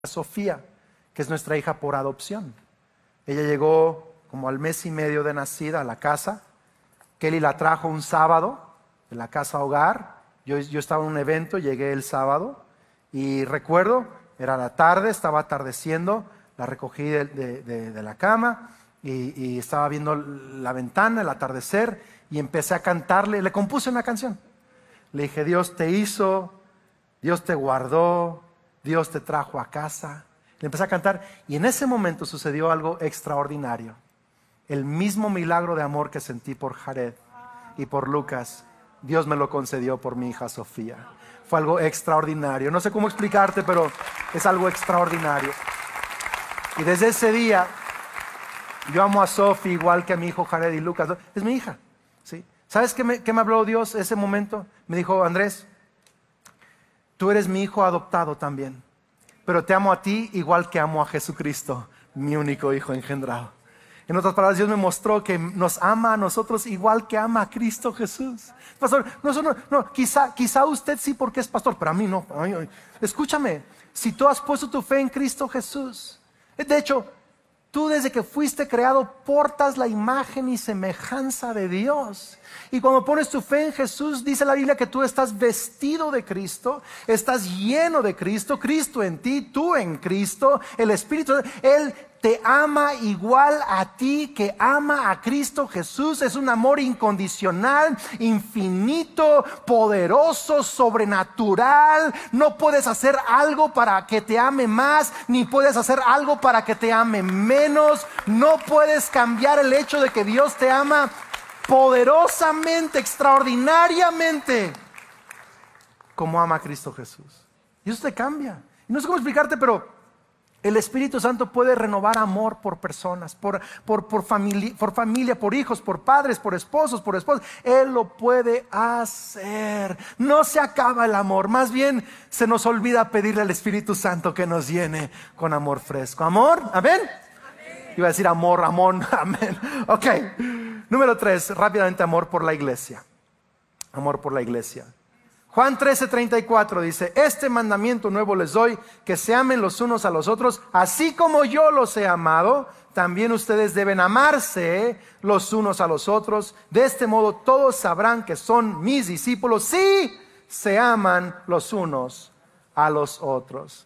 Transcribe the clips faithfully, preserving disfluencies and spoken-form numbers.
Sofía, que es nuestra hija por adopción. Ella llegó como al mes y medio de nacida a la casa. Kelly la trajo un sábado de la casa hogar. Yo, yo estaba en un evento, llegué el sábado y recuerdo, era la tarde, estaba atardeciendo, la recogí de, de, de, de la cama y, y estaba viendo la ventana, el atardecer, y empecé a cantarle, le compuse una canción. Le dije: Dios te hizo, Dios te guardó, Dios te trajo a casa. Le empecé a cantar y en ese momento sucedió algo extraordinario. El mismo milagro de amor que sentí por Jared y por Lucas, Dios me lo concedió por mi hija Sofía. Fue algo extraordinario. No sé cómo explicarte, pero es algo extraordinario. Y desde ese día, yo amo a Sofía igual que a mi hijo Jared y Lucas. Es mi hija, ¿sí? ¿Sabes qué me, qué me habló Dios ese momento? Me dijo: Andrés, tú eres mi hijo adoptado también, pero te amo a ti igual que amo a Jesucristo, mi único hijo engendrado. En otras palabras, Dios me mostró que nos ama a nosotros igual que ama a Cristo Jesús. Pastor, no, no, no, quizá, quizá usted sí porque es pastor, pero a mí no. Ay, ay. Escúchame, si tú has puesto tu fe en Cristo Jesús, de hecho, tú desde que fuiste creado portas la imagen y semejanza de Dios. Y cuando pones tu fe en Jesús, dice la Biblia que tú estás vestido de Cristo, estás lleno de Cristo, Cristo en ti, tú en Cristo, el Espíritu, Él te ama igual a ti que ama a Cristo Jesús. Es un amor incondicional, infinito, poderoso, sobrenatural. No puedes hacer algo para que te ame más, ni puedes hacer algo para que te ame menos. No puedes cambiar el hecho de que Dios te ama poderosamente, extraordinariamente, como ama a Cristo Jesús. Y eso te cambia. Y no sé cómo explicarte, pero el Espíritu Santo puede renovar amor por personas, por, por, por, familia, por familia, por hijos, por padres, por esposos, por esposas. Él lo puede hacer. No se acaba el amor, más bien se nos olvida pedirle al Espíritu Santo que nos llene con amor fresco. ¿Amor? ¿Amén? Amén. Iba a decir amor, amón, amén. Ok, número tres, rápidamente, amor por la iglesia. Amor por la iglesia. Juan trece, treinta y cuatro dice: este mandamiento nuevo les doy, que se amen los unos a los otros, así como yo los he amado, también ustedes deben amarse los unos a los otros. De este modo todos sabrán que son mis discípulos si se aman los unos a los otros.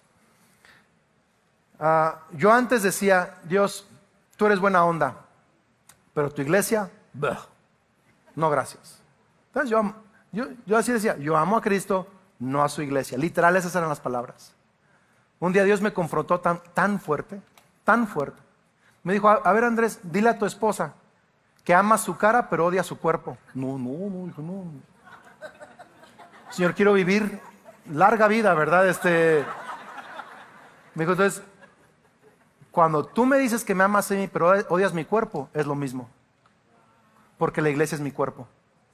Uh, yo antes decía: Dios, tú eres buena onda, pero tu iglesia, bleh, no gracias. Entonces yo Yo, yo así decía: yo amo a Cristo, no a su iglesia. Literal, esas eran las palabras. Un día Dios me confrontó tan, tan fuerte, tan fuerte. Me dijo: a, a ver, Andrés, dile a tu esposa que ama su cara pero odia su cuerpo. No, no, no, hijo, no. Señor, quiero vivir larga vida, ¿verdad? Este, me dijo: entonces, cuando tú me dices que me amas a mí pero odias mi cuerpo, es lo mismo. Porque la iglesia es mi cuerpo.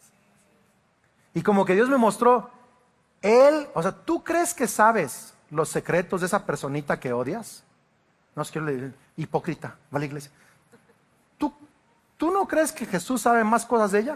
Y como que Dios me mostró, Él, o sea, ¿tú crees que sabes los secretos de esa personita que odias? No, es que yo le digo: hipócrita, va a la iglesia. ¿Tú, ¿Tú no crees que Jesús sabe más cosas de ella?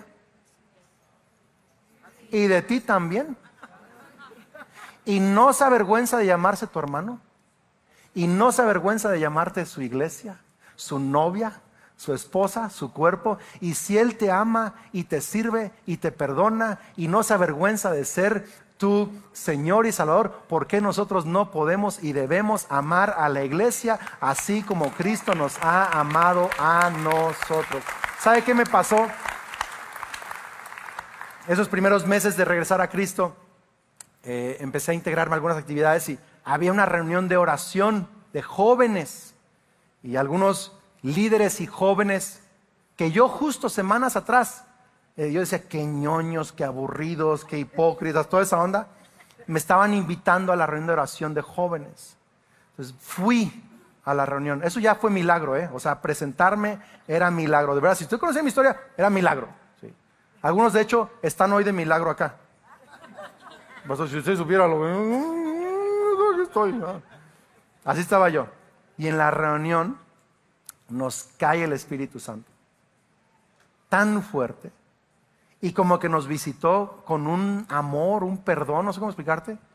¿Y de ti también? ¿Y no se avergüenza de llamarse tu hermano? ¿Y no se avergüenza de llamarte su iglesia, su novia, su esposa, su cuerpo? Y si Él te ama y te sirve y te perdona y no se avergüenza de ser tu Señor y Salvador, ¿por qué nosotros no podemos y debemos amar a la iglesia así como Cristo nos ha amado a nosotros? ¿Sabe qué me pasó? Esos primeros meses de regresar a Cristo, eh, empecé a integrarme a algunas actividades y había una reunión de oración de jóvenes y algunos líderes y jóvenes que yo justo semanas atrás, eh, yo decía: qué ñoños, qué aburridos, qué hipócritas, toda esa onda. Me estaban invitando a la reunión de oración de jóvenes. Entonces fui a la reunión. Eso ya fue milagro, ¿eh? O sea, presentarme era milagro. De verdad, si usted conocía mi historia, era milagro. ¿Sí? Algunos, de hecho, están hoy de milagro acá. Pues, si usted supiera lo que estoy, ¿no? Así estaba yo. Y en la reunión nos cae el Espíritu Santo tan fuerte y como que nos visitó con un amor, un perdón, no sé cómo explicarte,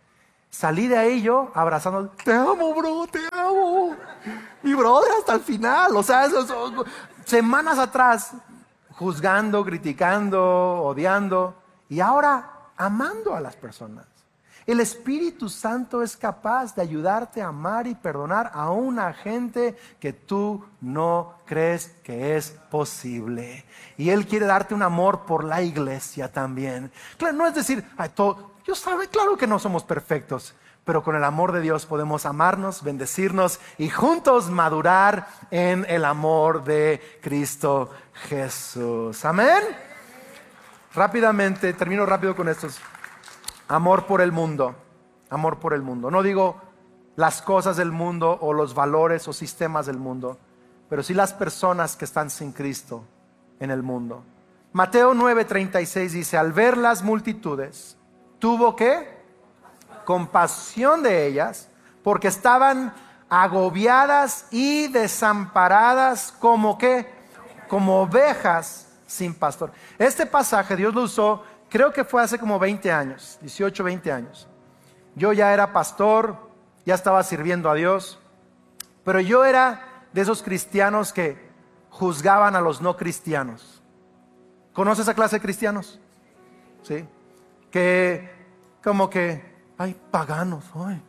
Salí de ahí yo abrazando, te amo, bro, te amo. Mi brother hasta el final. O sea, eso, eso, semanas atrás, juzgando, criticando, odiando. Y ahora amando a las personas. El Espíritu Santo es capaz de ayudarte a amar y perdonar a una gente que tú no crees que es posible. Y Él quiere darte un amor por la iglesia también. Claro, no es decir, ay, todo, yo sabe, claro que no somos perfectos, pero con el amor de Dios podemos amarnos, bendecirnos y juntos madurar en el amor de Cristo Jesús. Amén. Rápidamente, termino rápido con estos. Amor por el mundo, amor por el mundo. No digo las cosas del mundo o los valores o sistemas del mundo, pero sí las personas que están sin Cristo en el mundo. Mateo nueve treinta y seis dice, al ver las multitudes, tuvo que compasión de ellas, porque estaban agobiadas y desamparadas como que, como ovejas sin pastor. Este pasaje Dios lo usó, creo que fue hace como veinte años, dieciocho, veinte años. Yo ya era pastor, ya estaba sirviendo a Dios, pero yo era de esos cristianos que juzgaban a los no cristianos. ¿Conoce esa clase de cristianos? Sí. Que como que, ay, paganos, ay.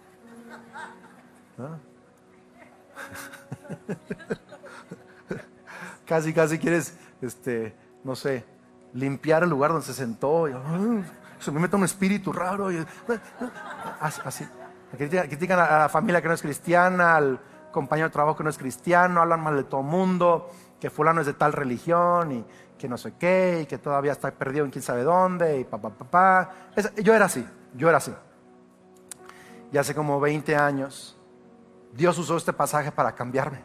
¿Ah? Casi, casi quieres, este, no sé, limpiar el lugar donde se sentó. Y, ay, se me mete un espíritu raro. Y, así. Critican a la familia que no es cristiana, al compañero de trabajo que no es cristiano, hablan mal de todo mundo, que fulano es de tal religión y que no sé qué, y que todavía está perdido en quién sabe dónde, y papá, papá. Pa, pa. Yo era así, yo era así. Y hace como veinte años, Dios usó este pasaje para cambiarme.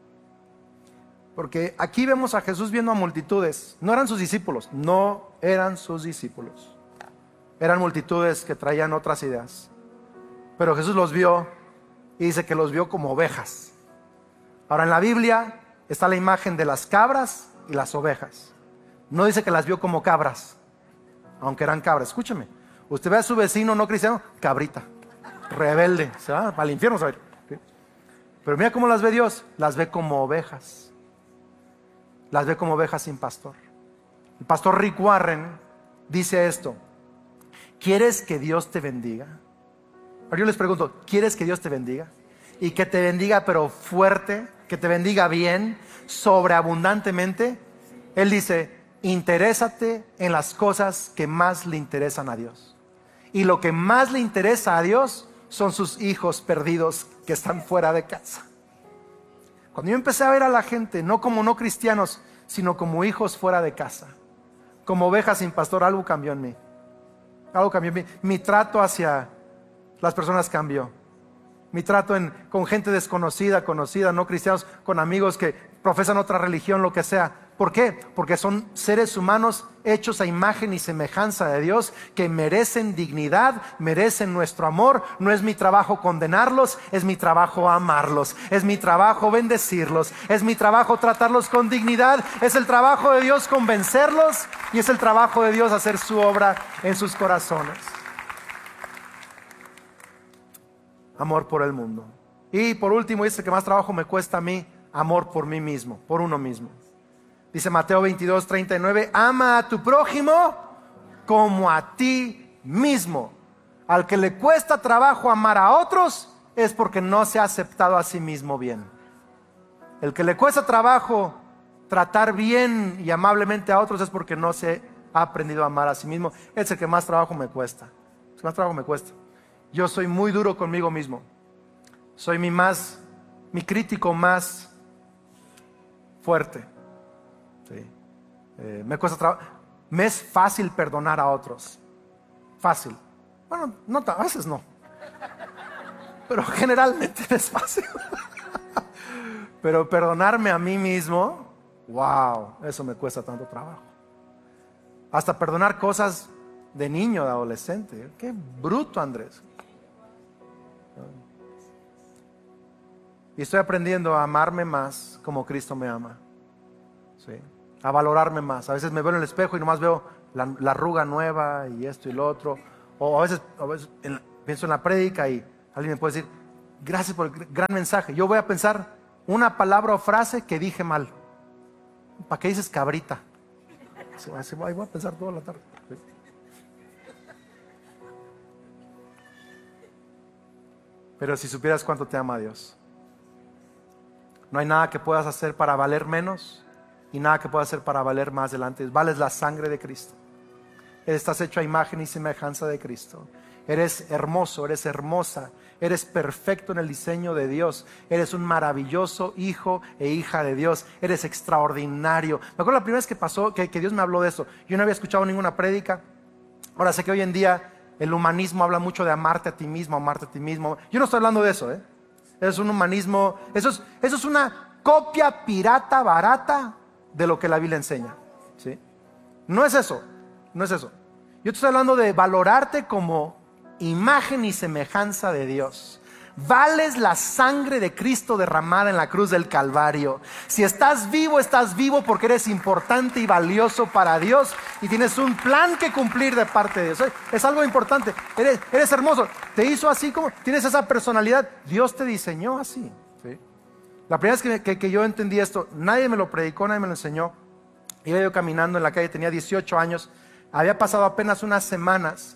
Porque aquí vemos a Jesús viendo a multitudes. No eran sus discípulos, no eran sus discípulos. Eran multitudes que traían otras ideas. Pero Jesús los vio y dice que los vio como ovejas. Ahora en la Biblia está la imagen de las cabras y las ovejas. No dice que las vio como cabras, aunque eran cabras. Escúcheme, usted ve a su vecino no cristiano, cabrita, rebelde, se va al infierno, ¿sabe? Pero mira cómo las ve Dios, las ve como ovejas. Las ve como ovejas sin pastor. El pastor Rick Warren dice esto: ¿quieres que Dios te bendiga? Ahora yo les pregunto, ¿quieres que Dios te bendiga? Y que te bendiga pero fuerte, que te bendiga bien, sobreabundantemente. Él dice, interésate en las cosas que más le interesan a Dios. Y lo que más le interesa a Dios son sus hijos perdidos que están fuera de casa. Cuando yo empecé a ver a la gente, no como no cristianos, sino como hijos fuera de casa, como ovejas sin pastor, algo cambió en mí. Algo cambió en mí. Mi trato hacia las personas cambió. Mi trato en, con gente desconocida, conocida, no cristianos, con amigos que profesan otra religión, lo que sea. ¿Por qué? Porque son seres humanos hechos a imagen y semejanza de Dios, que merecen dignidad, merecen nuestro amor. No es mi trabajo condenarlos, es mi trabajo amarlos, es mi trabajo bendecirlos, es mi trabajo tratarlos con dignidad, es el trabajo de Dios convencerlos y es el trabajo de Dios hacer su obra en sus corazones. Amor por el mundo. Y por último, dice que más trabajo me cuesta a mí, amor por mí mismo, por uno mismo. Dice Mateo veintidós, treinta y nueve, ama a tu prójimo como a ti mismo. Al que le cuesta trabajo amar a otros es porque no se ha aceptado a sí mismo bien. El que le cuesta trabajo tratar bien y amablemente a otros es porque no se ha aprendido a amar a sí mismo. Es el que más trabajo me cuesta. El que más trabajo me cuesta. Yo soy muy duro conmigo mismo. Soy mi más, mi crítico más fuerte. Sí. Eh, me cuesta trabajo. Me es fácil perdonar a otros. Fácil. Bueno, no, a veces no. Pero generalmente es fácil. Pero perdonarme a mí mismo, wow, eso me cuesta tanto trabajo. Hasta perdonar cosas de niño, de adolescente. Qué bruto, Andrés. Y estoy aprendiendo a amarme más como Cristo me ama. Sí. A valorarme más. A veces me veo en el espejo y nomás veo la, la arruga nueva y esto y lo otro. O a veces, a veces en, pienso en la prédica y alguien me puede decir, gracias por el gran mensaje. Yo voy a pensar una palabra o frase que dije mal. ¿Para qué dices cabrita? Así voy a pensar toda la tarde. Pero si supieras cuánto te ama Dios, no hay nada que puedas hacer para valer menos y nada que puedas hacer para valer más delante. Vales la sangre de Cristo. Estás hecho a imagen y semejanza de Cristo. Eres hermoso, eres hermosa, eres perfecto en el diseño de Dios. Eres un maravilloso hijo e hija de Dios. Eres extraordinario. Me acuerdo la primera vez que pasó, que, que Dios me habló de eso. Yo no había escuchado ninguna prédica. Ahora sé que hoy en día el humanismo habla mucho de amarte a ti mismo, amarte a ti mismo. Yo no estoy hablando de eso, ¿eh? Es un humanismo, eso es, eso es una copia pirata barata de lo que la Biblia enseña, ¿sí? No es eso, no es eso. Yo te estoy hablando de valorarte como imagen y semejanza de Dios. Vales la sangre de Cristo derramada en la cruz del Calvario. Si estás vivo, estás vivo porque eres importante y valioso para Dios y tienes un plan que cumplir de parte de Dios. Es algo importante. Eres, eres hermoso. Te hizo así como tienes esa personalidad. Dios te diseñó así, ¿sí? La primera vez que, que, que yo entendí esto, nadie me lo predicó, nadie me lo enseñó. Iba yo caminando en la calle, tenía dieciocho años. Había pasado apenas unas semanas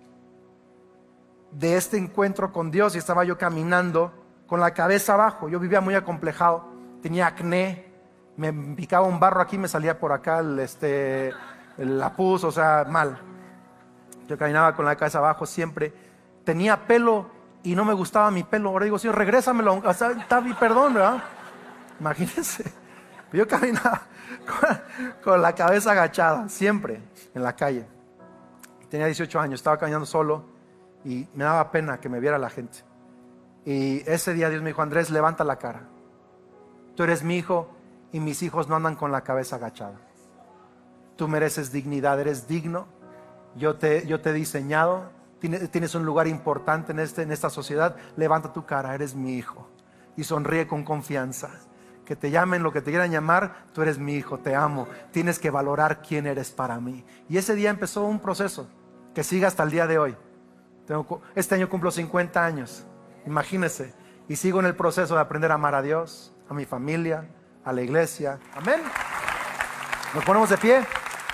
de este encuentro con Dios y estaba yo caminando con la cabeza abajo. Yo vivía muy acomplejado, tenía acné, me picaba un barro aquí, me salía por acá el, este, el, la pus, o sea, mal. Yo caminaba con la cabeza abajo siempre, tenía pelo y no me gustaba mi pelo. Ahora digo, Señor, regrésamelo, o sea, está mi perdón, ¿verdad? Imagínense, yo caminaba con, con la cabeza agachada siempre en la calle. Tenía dieciocho años, estaba caminando solo y me daba pena que me viera la gente. Y ese día Dios me dijo, Andrés, levanta la cara. Tú eres mi hijo y mis hijos no andan con la cabeza agachada. Tú mereces dignidad, eres digno. Yo te, yo te he diseñado. Tienes, tienes un lugar importante en, este, en esta sociedad. Levanta tu cara, eres mi hijo. Y sonríe con confianza. Que te llamen lo que te quieran llamar, tú eres mi hijo, te amo. Tienes que valorar quién eres para mí. Y ese día empezó un proceso que sigue hasta el día de hoy. Tengo, este año cumplo cincuenta años, imagínense, y sigo en el proceso de aprender a amar a Dios, a mi familia, a la iglesia. Amén. Nos ponemos de pie.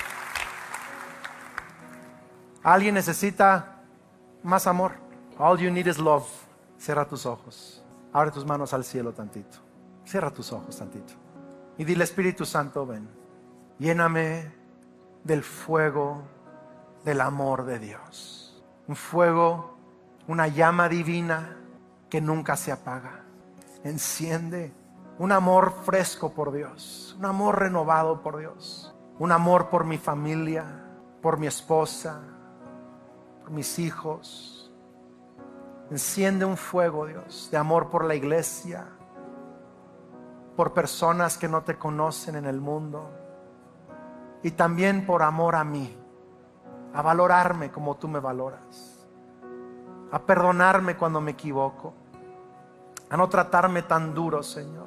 Alguien necesita más amor. All you need is love. Cierra tus ojos, abre tus manos al cielo tantito, cierra tus ojos tantito y dile, Espíritu Santo, ven, lléname del fuego del amor de Dios. Un fuego, una llama divina que nunca se apaga. Enciende un amor fresco por Dios, un amor renovado por Dios, un amor por mi familia, por mi esposa, por mis hijos. Enciende un fuego, Dios, de amor por la iglesia, por personas que no te conocen en el mundo y también por amor a mí. A valorarme como tú me valoras, a perdonarme cuando me equivoco, a no tratarme tan duro, Señor,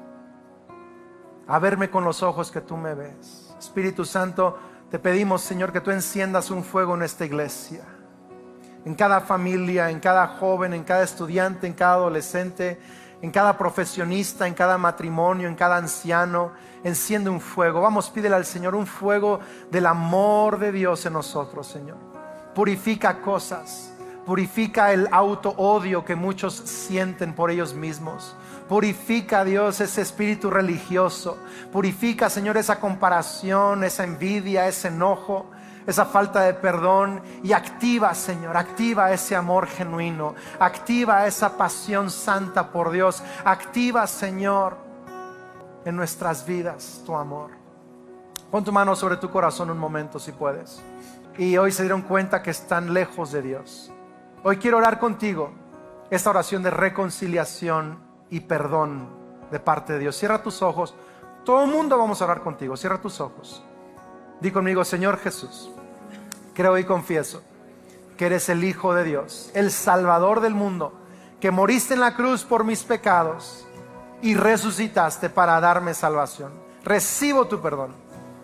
a verme con los ojos que tú me ves. Espíritu Santo, te pedimos, Señor, que tú enciendas un fuego en esta iglesia, en cada familia, en cada joven, en cada estudiante, en cada adolescente, en cada profesionista, en cada matrimonio, en cada anciano. Enciende un fuego. Vamos, pídele al Señor un fuego del amor de Dios en nosotros, Señor. Purifica cosas. Purifica el auto-odio que muchos sienten por ellos mismos. Purifica, Dios, ese espíritu religioso. Purifica, Señor, esa comparación, esa envidia, ese enojo, esa falta de perdón. Y activa, Señor, activa ese amor genuino. Activa esa pasión santa por Dios. Activa, Señor, en nuestras vidas tu amor. Pon tu mano sobre tu corazón un momento, si puedes. Y hoy se dieron cuenta que están lejos de Dios. Hoy quiero orar contigo esta oración de reconciliación y perdón de parte de Dios. Cierra tus ojos. Todo el mundo vamos a orar contigo. Cierra tus ojos. Di conmigo, Señor Jesús, creo y confieso que eres el Hijo de Dios, el Salvador del mundo, que moriste en la cruz por mis pecados y resucitaste para darme salvación. Recibo tu perdón.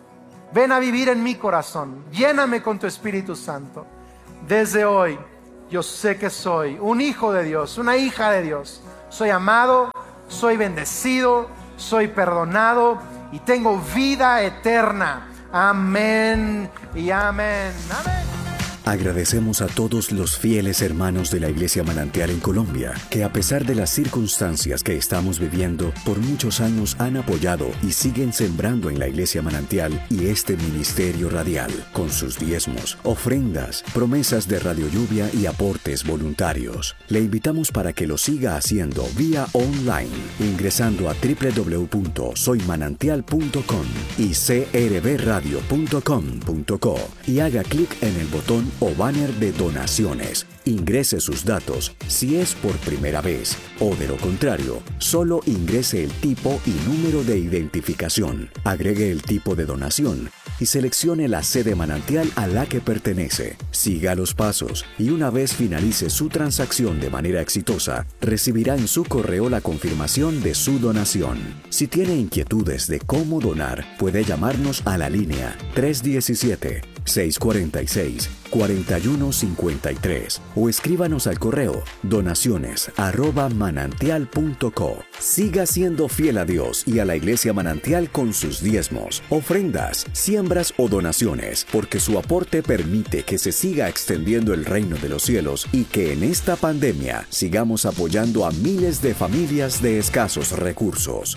Ven a vivir en mi corazón. Lléname con tu Espíritu Santo. Desde hoy yo sé que soy un hijo de Dios, una hija de Dios. Soy amado, soy bendecido, soy perdonado y tengo vida eterna. Amén y amén. Amén. Agradecemos a todos los fieles hermanos de la Iglesia Manantial en Colombia, que a pesar de las circunstancias que estamos viviendo, por muchos años han apoyado y siguen sembrando en la Iglesia Manantial y este ministerio radial, con sus diezmos, ofrendas, promesas de Radio Lluvia y aportes voluntarios. Le invitamos para que lo siga haciendo vía online, ingresando a doble u doble u doble u punto soy manantial punto com y c r b radio punto com punto co y haga clic en el botón o banner de donaciones. Ingrese sus datos si es por primera vez o de lo contrario, solo ingrese el tipo y número de identificación. Agregue el tipo de donación y seleccione la sede manantial a la que pertenece. Siga los pasos y una vez finalice su transacción de manera exitosa, recibirá en su correo la confirmación de su donación. Si tiene inquietudes de cómo donar, puede llamarnos a la línea tres uno siete, seis cuatro seis, cuatro uno cinco tres o escríbanos al correo donaciones arroba manantial punto co. Siga siendo fiel a Dios y a la Iglesia Manantial con sus diezmos, ofrendas, siembras o donaciones, porque su aporte permite que se siga extendiendo el reino de los cielos y que en esta pandemia sigamos apoyando a miles de familias de escasos recursos.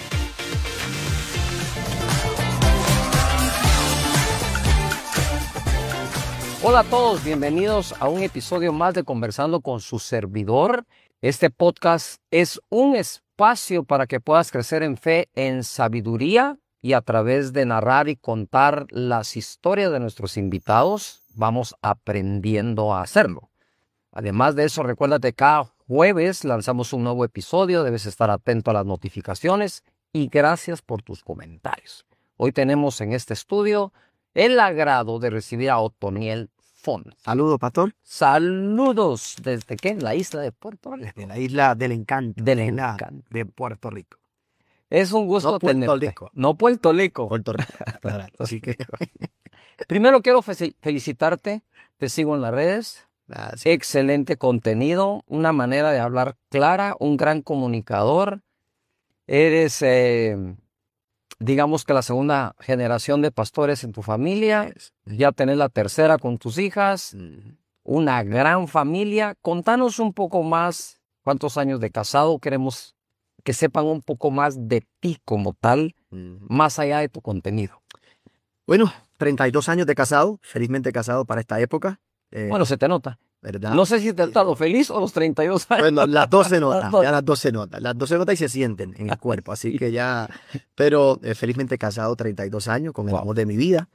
Hola a todos, bienvenidos a un episodio más de Conversando con su servidor. Este podcast es un espacio para que puedas crecer en fe, en sabiduría y a través de narrar y contar las historias de nuestros invitados, vamos aprendiendo a hacerlo. Además de eso, recuérdate, cada jueves lanzamos un nuevo episodio, debes estar atento a las notificaciones y gracias por tus comentarios. Hoy tenemos en este estudio el agrado de recibir a Otoniel Font. Saludos, pastor. Saludos. ¿Desde qué? La isla de Puerto Rico. Desde la isla del encanto. Del isla encanto. De Puerto Rico. Es un gusto No Puerto tenerte. Rico. No Puerto Rico. Puerto Rico. Así que... Primero quiero fe- felicitarte. Te sigo en las redes. Gracias. Excelente contenido. Una manera de hablar clara. Un gran comunicador. Eres... Eh, digamos que la segunda generación de pastores en tu familia, ya tenés la tercera con tus hijas, una gran familia. Contanos un poco más, cuántos años de casado, queremos que sepan un poco más de ti como tal, más allá de tu contenido. Bueno, treinta y dos años de casado, felizmente casado para esta época. Eh, Bueno, se te nota. ¿verdad? No sé si te has estado feliz o los treinta y dos años. Bueno, las dos se notan, Las dos. ya las dos se notan, las dos se notan y se sienten en el cuerpo, así que ya, pero eh, felizmente casado treinta y dos años con el Wow. amor de mi vida.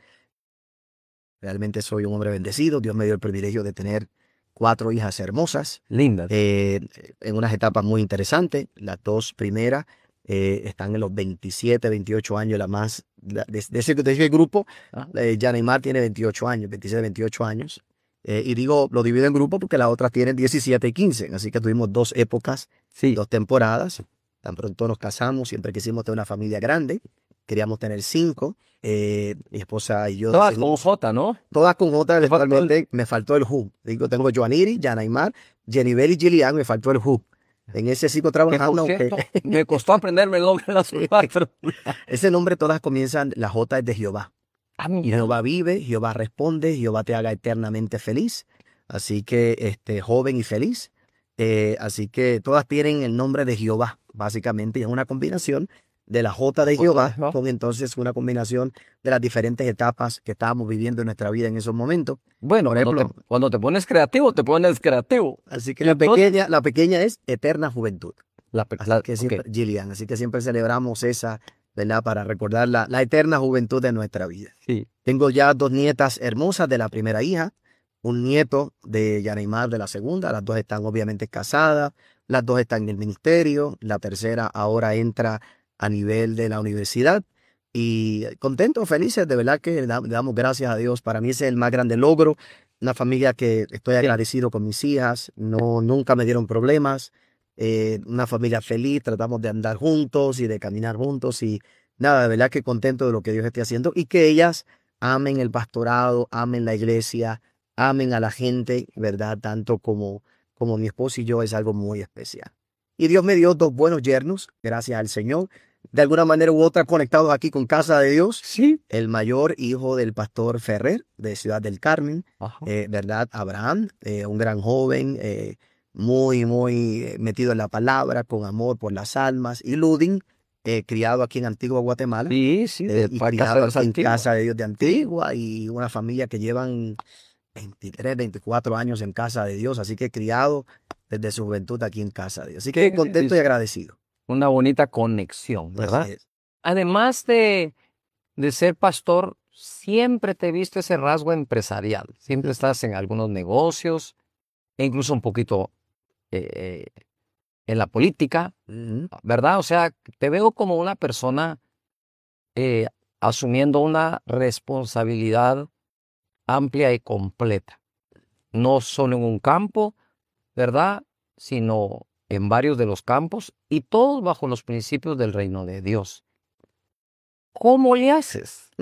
Realmente soy un hombre bendecido, Dios me dio el privilegio de tener cuatro hijas hermosas, Linda. eh, en unas etapas muy interesantes. Las dos primeras eh, están en los veintisiete, veintiocho años, la más, la- de, de ese, de ese grupo, Ah. eh, Yaneymar tiene veintiocho años, veintisiete, veintiocho años. Eh, y digo, lo divido en grupos porque las otras tienen diecisiete y quince, así que tuvimos dos épocas, Sí. dos temporadas. Tan pronto nos casamos, siempre quisimos tener una familia grande, queríamos tener cinco, eh, mi esposa y yo. Todas decidimos- con J, ¿no? Todas con J, faltó el- eventualmente me faltó el Who. Digo, tengo Joaniri, Yanaymar, Jenibel y Gillian, me faltó el Who. En ese sigo Que trabajando, por aunque cierto, me costó aprenderme el nombre de las cuatro. ese nombre todas comienzan, la J es de Jehová. Ah, Y mira. Jehová vive, Jehová responde, Jehová te haga eternamente feliz. Así que, este, joven y feliz. Eh, así que todas tienen el nombre de Jehová, básicamente, y es una combinación de la J de Jehová, Ajá. con entonces una combinación de las diferentes etapas que estábamos viviendo en nuestra vida en esos momentos. Bueno, Por cuando, ejemplo- te, cuando te pones creativo, te pones creativo. Así que la Entonces- pequeña, la pequeña es eterna juventud. La, pe- Así la- que ok. siempre, Gillian, así que siempre celebramos esa, ¿verdad? Para recordar la, la eterna juventud de nuestra vida. Sí. Tengo ya dos nietas hermosas de la primera hija, un nieto de Yaneymar de la segunda. Las dos están obviamente casadas, las dos están en el ministerio, la tercera ahora entra a nivel de la universidad. Y contentos, felices, de verdad que le da- le damos gracias a Dios. Para mí ese es el más grande logro. Una familia que estoy agradecido con mis hijas, no, nunca me dieron problemas. Eh, una familia feliz, tratamos de andar juntos y de caminar juntos y nada, de verdad que contento de lo que Dios esté haciendo y que ellas amen el pastorado, amen la iglesia, amen a la gente, ¿verdad? Tanto como, como mi esposo y yo, es algo muy especial. Y Dios me dio dos buenos yernos, gracias al Señor. De alguna manera u otra conectados aquí con Casa de Dios. Sí. El mayor hijo del pastor Ferrer de Ciudad del Carmen, Ajá. eh, ¿verdad? Abraham, eh, un gran joven, eh, muy, muy eh, metido en la palabra, con amor por las almas. Y Ludin, eh, criado aquí en Antigua, Guatemala. Sí, sí, eh, de y pa- Casa criado de aquí en Antigua. Casa de Dios de Antigua y una familia que llevan veintitrés, veinticuatro años en Casa de Dios. Así que criado desde su juventud aquí en Casa de Dios. Así que Qué contento y bendición. agradecido. Una bonita conexión, ¿verdad? Así es. Además de, de ser pastor, siempre te he visto ese rasgo empresarial. Siempre estás en algunos negocios, e incluso un poquito eh, en la política, Ujú. ¿verdad? O sea, te veo como una persona eh, asumiendo una responsabilidad amplia y completa. No solo en un campo, ¿verdad? Sino en varios de los campos y todos bajo los principios del reino de Dios. ¿Cómo le haces?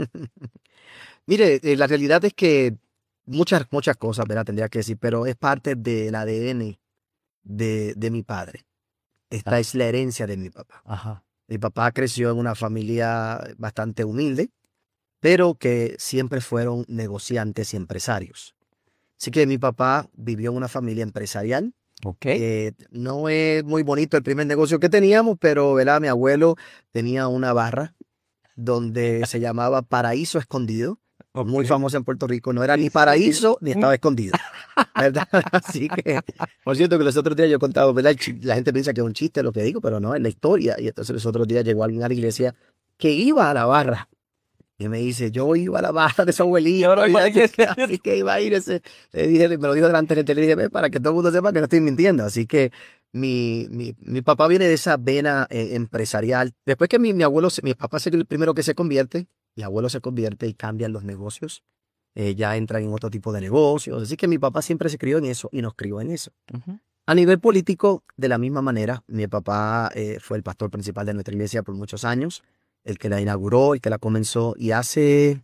Mire, eh, la realidad es que muchas, muchas cosas, ¿verdad? Tendría que decir, pero es parte del A D N de, de mi padre. Esta Ah. es la herencia de mi papá. Ajá. Mi papá creció en una familia bastante humilde, pero que siempre fueron negociantes y empresarios. Así que mi papá vivió en una familia empresarial. Ok. Eh, no es muy bonito el primer negocio que teníamos, pero ¿verdad? Mi abuelo tenía una barra donde se llamaba Paraíso Escondido, muy Ok. famosa en Puerto Rico. No era Sí, ni sí. paraíso ni estaba escondido, ¿verdad? Así que, por cierto, que los otros días yo he contado, ¿verdad? El chi- La gente piensa que es un chiste lo que digo, pero no, es la historia. Y entonces los otros días llegó alguien a la iglesia que iba a la barra. Y me dice, yo iba a la barra de su abuelito. Y ahora y imagínate. así que iba a ir ese. Le dije, me lo dijo delante de la tele, le dije, "Ve, para que todo el mundo sepa que no estoy mintiendo". Así que mi, mi, mi papá viene de esa vena eh, empresarial. Después que mi, mi abuelo, se- mi papá es el primero que se convierte, mi abuelo se convierte y cambian los negocios. Eh, ya entran en otro tipo de negocios. Así que mi papá siempre se crió en eso y nos crió en eso. Ujú. A nivel político, de la misma manera, mi papá eh, fue el pastor principal de nuestra iglesia por muchos años, el que la inauguró, el que la comenzó, y hace,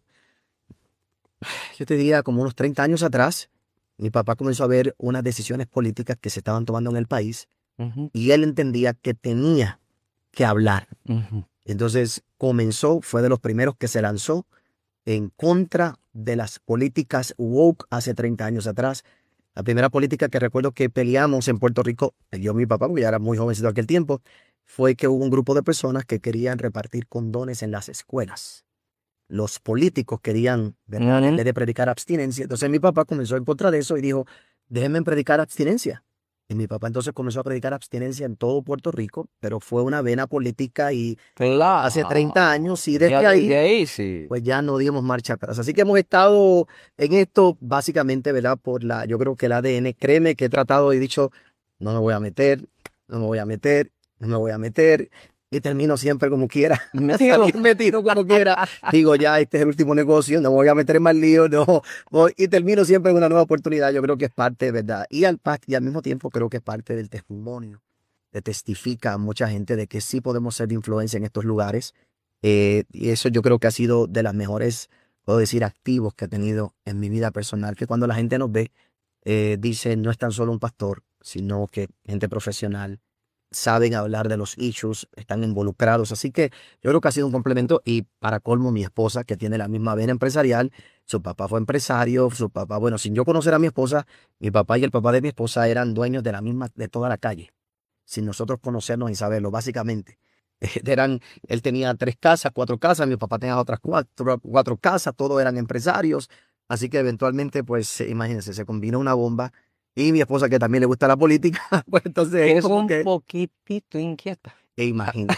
yo te diría, como unos treinta años atrás, mi papá comenzó a ver unas decisiones políticas que se estaban tomando en el país Ujú. y él entendía que tenía que hablar. Ujú. Entonces comenzó, fue de los primeros que se lanzó en contra de las políticas woke hace treinta años atrás. La primera política que recuerdo que peleamos en Puerto Rico, yo y mi papá, porque ya era muy jovencito aquel tiempo, fue que hubo un grupo de personas que querían repartir condones en las escuelas. Los políticos querían, ¿verdad?, en Ujú. vez de predicar abstinencia. Entonces mi papá comenzó en contra de eso y dijo, déjenme predicar abstinencia. Y mi papá entonces comenzó a predicar abstinencia en todo Puerto Rico, pero fue una vena política y Claro. hace treinta años y Ya desde ahí desde ahí sí. pues ya no dimos marcha atrás. Así que hemos estado en esto básicamente, ¿verdad? Por la, yo creo que el A D N, créeme que he tratado y dicho, no me voy a meter, no me voy a meter, no me voy a meter, y termino siempre como quiera, Metido. salir metido como quiera. Digo, ya este es el último negocio, no me voy a meter en más lío, no, voy- y termino siempre en una nueva oportunidad. Yo creo que es parte, ¿verdad? Y al, pa- y al mismo tiempo creo que es parte del testimonio, te testifica a mucha gente de que sí podemos ser de influencia en estos lugares. Eh, y eso yo creo que ha sido de las mejores, puedo decir, activos que he tenido en mi vida personal, que cuando la gente nos ve, eh, dice, no es tan solo un pastor, sino que gente profesional, saben hablar de los issues, están involucrados. Así que yo creo que ha sido un complemento. Y para colmo, mi esposa, que tiene la misma vena empresarial, su papá fue empresario, su papá, bueno, sin yo conocer a mi esposa, mi papá y el papá de mi esposa eran dueños de la misma, de toda la calle, sin nosotros conocernos y saberlo, básicamente. Eran, él tenía tres casas, cuatro casas, mi papá tenía otras cuatro, cuatro casas, todos eran empresarios. Así que eventualmente, pues, eh, imagínense, se combinó una bomba. Y mi esposa, que también le gusta la política, pues entonces es Es como un que, poquitito inquieta. e imagínate,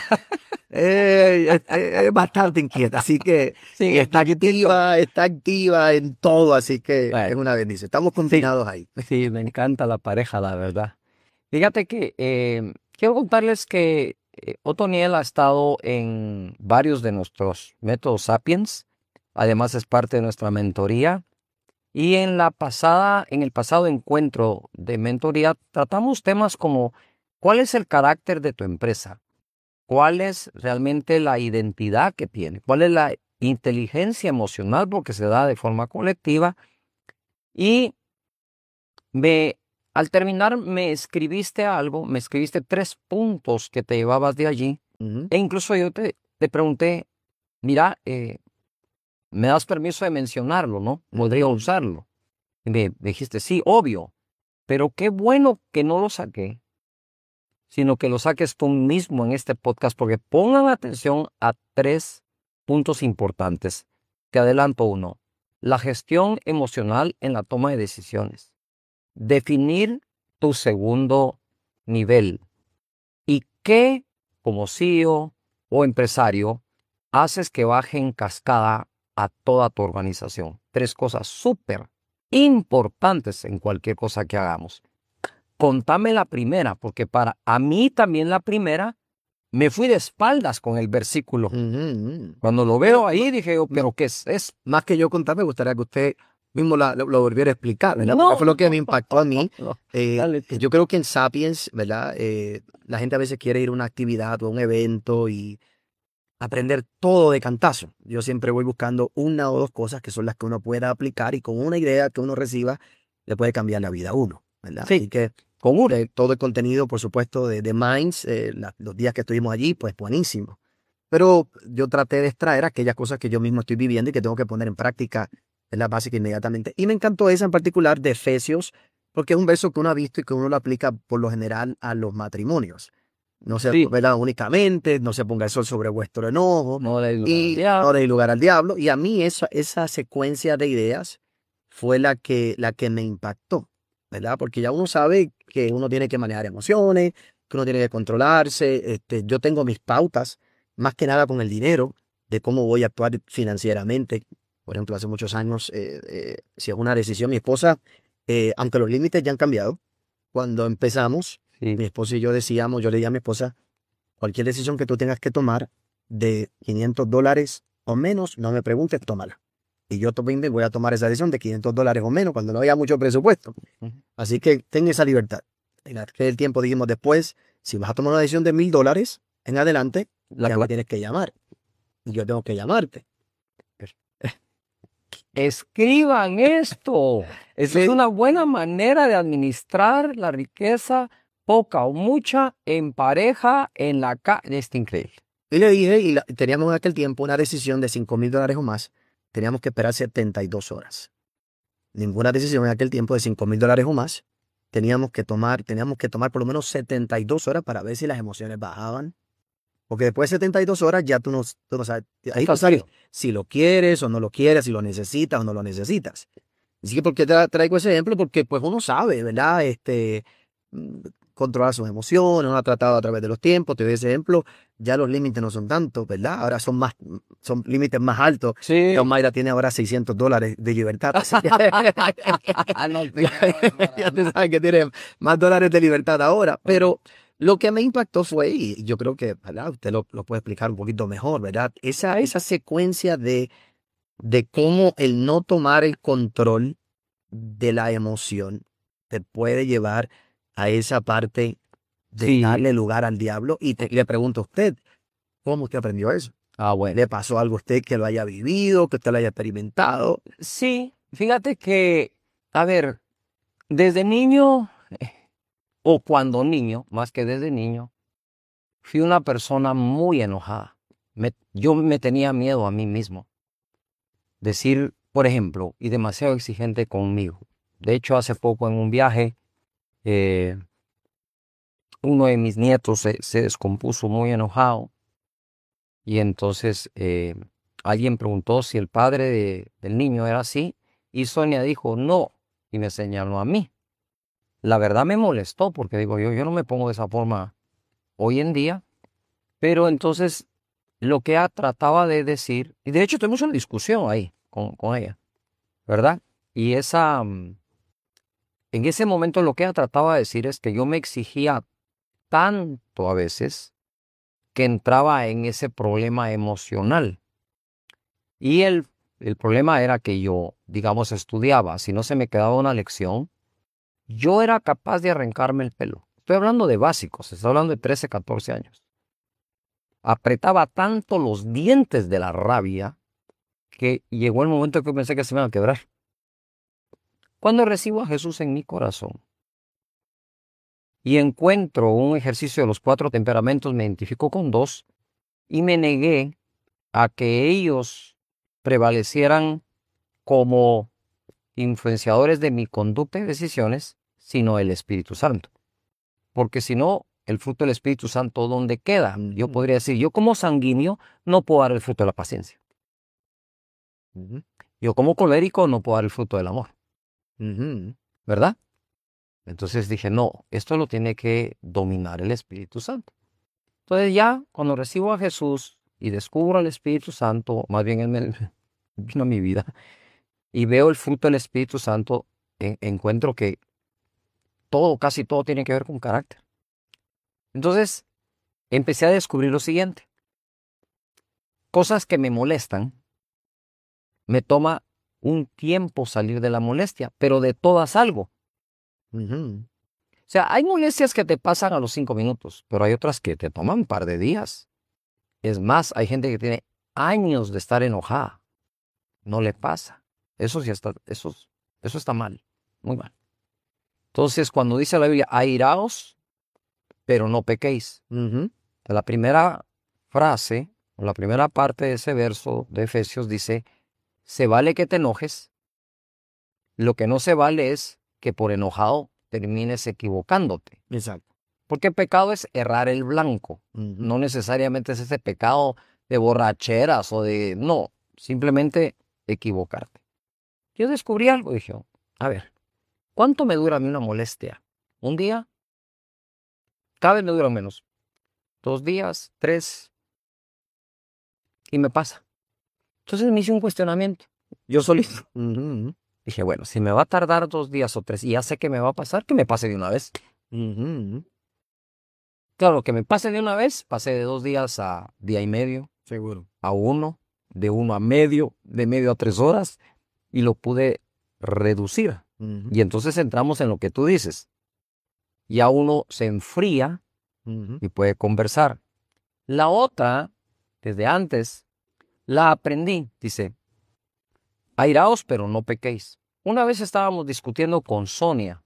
eh, es, es- es bastante inquieta. Así que Sí, y está activa, está activa en todo, así que es Bueno, una bendición. Estamos combinados ahí. sí, me encanta la pareja, la verdad. Fíjate que eh, quiero contarles que eh, Otoniel ha estado en varios de nuestros métodos Sapiens. Además es parte de nuestra mentoría. Y en la pasada, en el pasado encuentro de mentoría, tratamos temas como ¿cuál es el carácter de tu empresa? ¿Cuál es realmente la identidad que tiene? ¿Cuál es la inteligencia emocional? Porque se da de forma colectiva. Y me, al terminar me escribiste algo, me escribiste tres puntos que te llevabas de allí. Ujú. E incluso yo te, te pregunté, mira, eh, ¿me das permiso de mencionarlo, no? ¿Podría usarlo? Y me dijiste, sí, obvio. Pero qué bueno que no lo saqué, sino que lo saques tú mismo en este podcast, porque pongan atención a tres puntos importantes. Te adelanto uno. La gestión emocional en la toma de decisiones. Definir tu segundo nivel. ¿Y qué, como C E O o empresario, haces que baje en cascada a toda tu organización? Tres cosas súper importantes en cualquier cosa que hagamos. Contame la primera, porque para a mí también la primera me fui de espaldas con el versículo. Ujú, ujú. Cuando lo veo ahí dije yo, ¿pero qué es eso? Más que yo contar, me gustaría que usted mismo la- lo, lo volviera a explicar, ¿verdad? No, Porque fue lo que me impactó a mí. no, Eh, dale tú. yo creo que en Sapiens, ¿verdad? Eh, la gente a veces quiere ir a una actividad o a un evento y aprender todo de cantazo. Yo siempre voy buscando una o dos cosas que son las que uno pueda aplicar y con una idea que uno reciba le puede cambiar la vida a uno, ¿verdad? Sí. Así que Con uno. eh, todo el contenido, por supuesto, de, de Minds, eh, la- los días que estuvimos allí, pues buenísimo. Pero yo traté de extraer aquellas cosas que yo mismo estoy viviendo y que tengo que poner en práctica en la básica inmediatamente. Y me encantó esa en particular de Efesios, porque es un verso que uno ha visto y que uno lo aplica por lo general a los matrimonios. No se, Sí. ¿verdad? Únicamente, no se ponga el sol sobre vuestro enojo No le digo y no deis lugar al diablo. Y a mí esa, esa secuencia de ideas fue la que, la que me impactó, ¿verdad? Porque ya uno sabe que uno tiene que manejar emociones, que uno tiene que controlarse. Este, yo tengo mis pautas, más que nada con el dinero, de cómo voy a actuar financieramente. Por ejemplo, hace muchos años, eh, eh, si es una decisión, mi esposa, eh, aunque los límites ya han cambiado, cuando empezamos, Sí. mi esposa y yo decíamos, yo le dije a mi esposa, cualquier decisión que tú tengas que tomar de quinientos dólares o menos, no me preguntes, tómala. Y yo también voy a tomar esa decisión de quinientos dólares o menos cuando no haya mucho presupuesto. Ujú. Así que ten esa libertad. En aquel tiempo dijimos después, si vas a tomar una decisión de mil dólares en adelante, La ya que- me tienes que llamar. Y yo tengo que llamarte. Escriban esto. Esa es Sí. una buena manera de administrar la riqueza, poca o mucha, en pareja, en la casa. Es increíble. Y le dije, y la- teníamos en aquel tiempo una decisión de cinco mil dólares o más, teníamos que esperar setenta y dos horas. Ninguna decisión en aquel tiempo de cinco mil dólares o más, teníamos que tomar, teníamos que tomar por lo menos setenta y dos horas para ver si las emociones bajaban. Porque después de setenta y dos horas ya tú no, tú no sabes, ahí tú Estás sabes frío. si lo quieres o no lo quieres, si lo necesitas o no lo necesitas. Así que, ¿por qué te traigo ese ejemplo? Porque pues uno sabe, ¿verdad? Este, mm, controlar sus emociones, uno ha tratado a través de los tiempos, te doy ese ejemplo, ya los límites no son tantos, ¿verdad? Ahora son más, son límites más altos. Sí. John Mayra tiene ahora seiscientos dólares de libertad. Así que- No, ya te sabes que tiene más dólares de libertad ahora, pero lo que me impactó fue, y yo creo que, ¿verdad? Usted lo, lo puede explicar un poquito mejor, ¿verdad? Esa, esa secuencia de, de cómo el no tomar el control de la emoción te puede llevar a esa parte de Sí. darle lugar al diablo. Y, te- y le pregunto a usted, ¿cómo usted aprendió eso? Ah, bueno. ¿Le pasó algo a usted que lo haya vivido, que usted lo haya experimentado? Sí, fíjate que, a ver, desde niño, eh, o cuando niño, más que desde niño, fui una persona muy enojada. Me- yo me tenía miedo a mí mismo. Decir, por ejemplo, y demasiado exigente conmigo. De hecho, hace poco en un viaje, eh, uno de mis nietos se, se descompuso muy enojado. Y entonces eh, alguien preguntó si el padre de- del niño era así. Y Sonia dijo no. Y me señaló a mí. La verdad me molestó porque digo yo, yo no me pongo de esa forma hoy en día. Pero entonces lo que ella trataba de decir, y de hecho tuvimos una discusión ahí con, con ella, ¿verdad? Y esa, mm, en ese momento lo que ella trataba de decir es que yo me exigía tanto a veces que entraba en ese problema emocional. Y el, el problema era que yo, digamos, estudiaba. Si no se me quedaba una lección, yo era capaz de arrancarme el pelo. Estoy hablando de básicos, estoy hablando de trece, catorce años. Apretaba tanto los dientes de la rabia que llegó el momento que pensé que se me iban a quebrar. Cuando recibo a Jesús en mi corazón y encuentro un ejercicio de los cuatro temperamentos, me identifico con dos y me negué a que ellos prevalecieran como influenciadores de mi conducta y decisiones, sino el Espíritu Santo. Porque si no, el fruto del Espíritu Santo, ¿dónde queda? Yo podría decir, yo como sanguíneo no puedo dar el fruto de la paciencia. Ujú. Yo como colérico no puedo dar el fruto del amor. Ujú. ¿Verdad? Entonces dije, no, esto lo tiene que dominar el Espíritu Santo. Entonces ya, cuando recibo a Jesús y descubro al Espíritu Santo, más bien Él me vino a mi vida, y veo el fruto del Espíritu Santo, en- encuentro que todo, casi todo tiene que ver con carácter. Entonces, empecé a descubrir lo siguiente. Cosas que me molestan, me toma un tiempo salir de la molestia, pero de todas algo. Ujú. O sea, hay molestias que te pasan a los cinco minutos, pero hay otras que te toman un par de días. Es más, hay gente que tiene años de estar enojada. No le pasa. Eso sí está, eso, eso está mal, muy mal. Entonces, cuando dice la Biblia, airaos, pero no pequéis. Ujú. La primera frase, o la primera parte de ese verso de Efesios dice, se vale que te enojes. Lo que no se vale es que por enojado termines equivocándote. Exacto. Porque pecado es errar el blanco. Ujú. No necesariamente es ese pecado de borracheras o de... No, simplemente equivocarte. Yo descubrí algo, dije, a ver, ¿cuánto me dura a mí una molestia? ¿Un día? Cada vez me dura menos. Dos días, tres, y me pasa. Entonces me hice un cuestionamiento. Yo solito. Ujú. Dije, bueno, si me va a tardar dos días o tres y ya sé que me va a pasar, que me pase de una vez. Ujú. Claro, que me pase de una vez, pasé de dos días a día y medio, Seguro. a uno, de uno a medio, de medio a tres horas, y lo pude reducir. Ujú. Y entonces entramos en lo que tú dices. Ya uno se enfría Ujú. y puede conversar. La otra, desde antes, la aprendí. Dice, airaos, pero no pequéis. Una vez estábamos discutiendo con Sonia.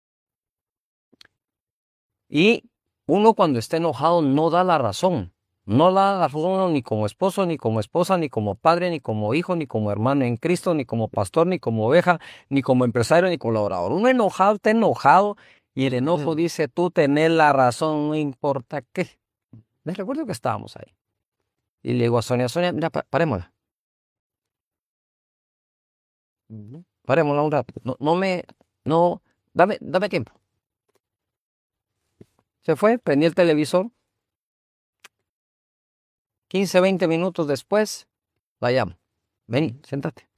Y uno cuando está enojado no da la razón. No da la razón ni como esposo, ni como esposa, ni como padre, ni como hijo, ni como hermano en Cristo, ni como pastor, ni como oveja, ni como empresario, ni colaborador. Uno enojado está enojado y el enojo Mm. dice, tú tenés la razón, no importa qué. Les recuerdo que estábamos ahí. Y le digo a Sonia, Sonia, mira, pa- parémosla. Ujú. Parémosla un rato. No, no me, no, dame, dame tiempo. Se fue, prendí el televisor. quince, veinte minutos después, la llamo. Vení, siéntate.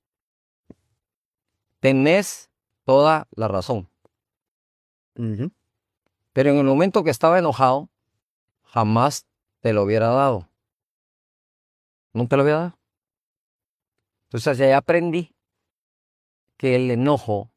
Tenés toda la razón. Ujú. Pero en el momento que estaba enojado, jamás te lo hubiera dado. No te lo hubiera dado. Entonces ya aprendí que el enojo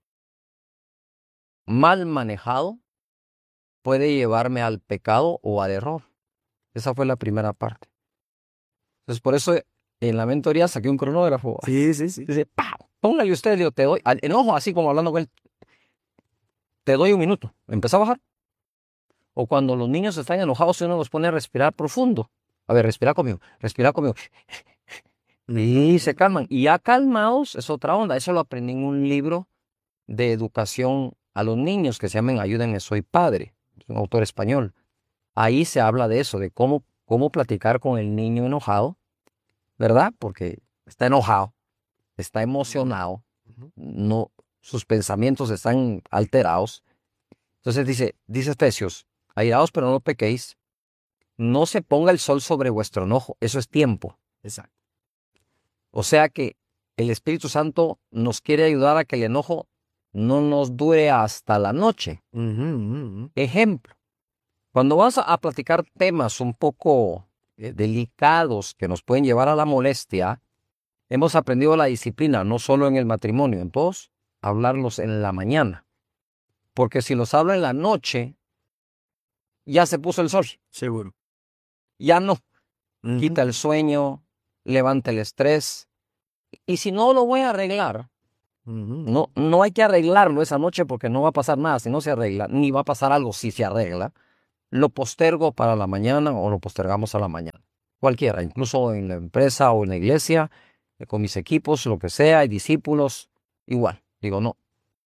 mal manejado puede llevarme al pecado o al error. Esa fue la primera parte. Entonces por eso en la mentoría saqué un cronógrafo. Sí, sí, sí. Dice, ¡pam! Póngale usted, digo, te doy, al enojo así como hablando con él, te doy un minuto. Empezó a bajar. O cuando los niños están enojados, uno los pone a respirar profundo. A ver, respira conmigo, respira conmigo. Y se calman. Y ya calmados es otra onda. Eso lo aprendí en un libro de educación a los niños que se llama Ayúdenme, soy padre. Es un autor español. Ahí se habla de eso, de cómo, cómo platicar con el niño enojado, ¿verdad? Porque está enojado, está emocionado, Ujú. no, sus pensamientos están alterados. Entonces dice, dice Efesios, airaos pero no pequéis, no se ponga el sol sobre vuestro enojo, eso es tiempo. Exacto. O sea que el Espíritu Santo nos quiere ayudar a que el enojo no nos dure hasta la noche. Ujú, ujú. Ejemplo, cuando vas a, a platicar temas un poco eh, delicados que nos pueden llevar a la molestia, hemos aprendido la disciplina, no solo en el matrimonio, en todos, hablarlos en la mañana. Porque si los hablo en la noche, ya se puso el sol, Seguro. ya no. Ujú. Quita el sueño, levanta el estrés. Y si no lo voy a arreglar, Ujú. No, no hay que arreglarlo esa noche porque no va a pasar nada si no se arregla, ni va a pasar algo si se arregla. Lo postergo para la mañana o lo postergamos a la mañana. Cualquiera, incluso en la empresa o en la iglesia, eh, con mis equipos, lo que sea, y discípulos, igual. Digo, no.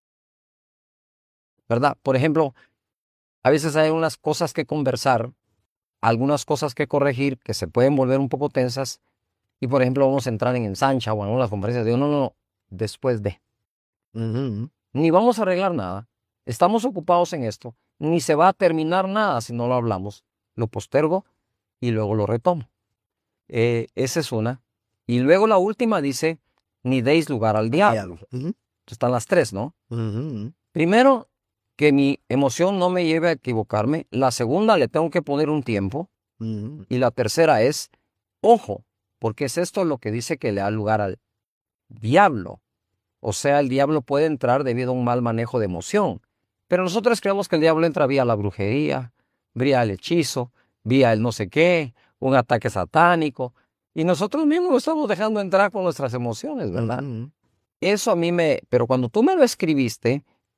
¿Verdad? Por ejemplo, a veces hay unas cosas que conversar, algunas cosas que corregir que se pueden volver un poco tensas y, por ejemplo, vamos a entrar en ensancha o en algunas conferencias. Digo, no, no, no, después de. Ujú. Ni vamos a arreglar nada. Estamos ocupados en esto. Ni se va a terminar nada si no lo hablamos. Lo postergo y luego lo retomo. Eh, esa es una. Y luego la última dice, ni deis lugar al diablo. Ujú. Están las tres, ¿no? Ujú. Primero, que mi emoción no me lleve a equivocarme. La segunda, le tengo que poner un tiempo. Ujú. Y la tercera es, ojo, porque es esto lo que dice que le da lugar al diablo. O sea, el diablo puede entrar debido a un mal manejo de emoción. Pero nosotros creemos que el diablo entra vía la brujería, vía el hechizo, vía el no sé qué, un ataque satánico. Y nosotros mismos lo estamos dejando entrar con nuestras emociones, ¿verdad? Ujú. Eso a mí me... Pero cuando tú me lo escribiste,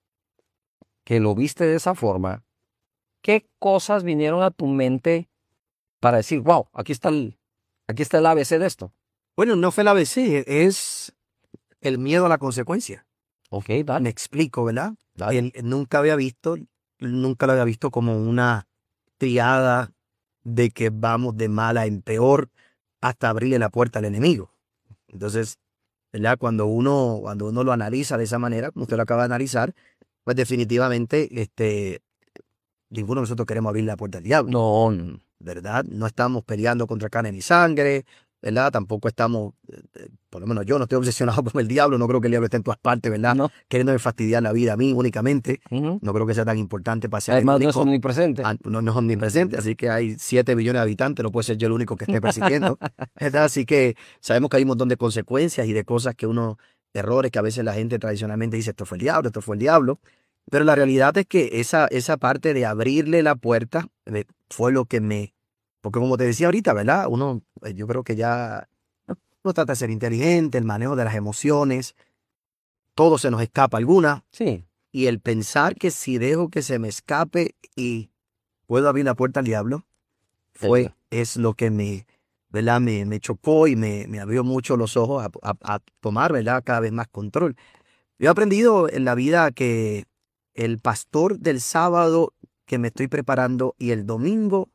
que lo viste de esa forma, ¿qué cosas vinieron a tu mente para decir, wow, aquí está el, aquí está el A B C de esto? Bueno, no fue el A B C, es el miedo a la consecuencia. Ok, Me dale. explico, ¿verdad? Dale. Él nunca había visto, nunca lo había visto como una triada de que vamos de mala en peor hasta abrirle la puerta al enemigo. Entonces, ¿verdad? Cuando uno, cuando uno lo analiza de esa manera, como usted lo acaba de analizar, pues definitivamente este, ninguno de nosotros queremos abrir la puerta al diablo, No, no, ¿verdad? No estamos peleando contra carne ni sangre, ¿verdad? Tampoco estamos, eh, eh, por lo menos yo no estoy obsesionado con el diablo, no creo que el diablo esté en todas partes, ¿verdad? no. Queriéndome fastidiar la vida a mí únicamente, Ujú. no creo que sea tan importante para ser el Además, no es único. omnipresente. Ah, no, no es omnipresente, así que hay siete billones de habitantes, no puede ser yo el único que esté persistiendo, ¿verdad? Así que sabemos que hay un montón de consecuencias y de cosas que uno, errores que a veces la gente tradicionalmente dice, esto fue el diablo, esto fue el diablo, pero la realidad es que esa, esa parte de abrirle la puerta eh, fue lo que me, porque como te decía ahorita, ¿verdad? Uno, eh, yo creo que ya uno trata de ser inteligente, el manejo de las emociones, todo se nos escapa alguna, Sí. y el pensar que si dejo que se me escape y puedo abrir la puerta al diablo, fue, Eso. es lo que me, ¿verdad? Me, me chocó y me, me abrió mucho los ojos a, a- a tomar, ¿verdad? Cada vez más control. Yo he aprendido en la vida que el pastor del sábado que me estoy preparando y el domingo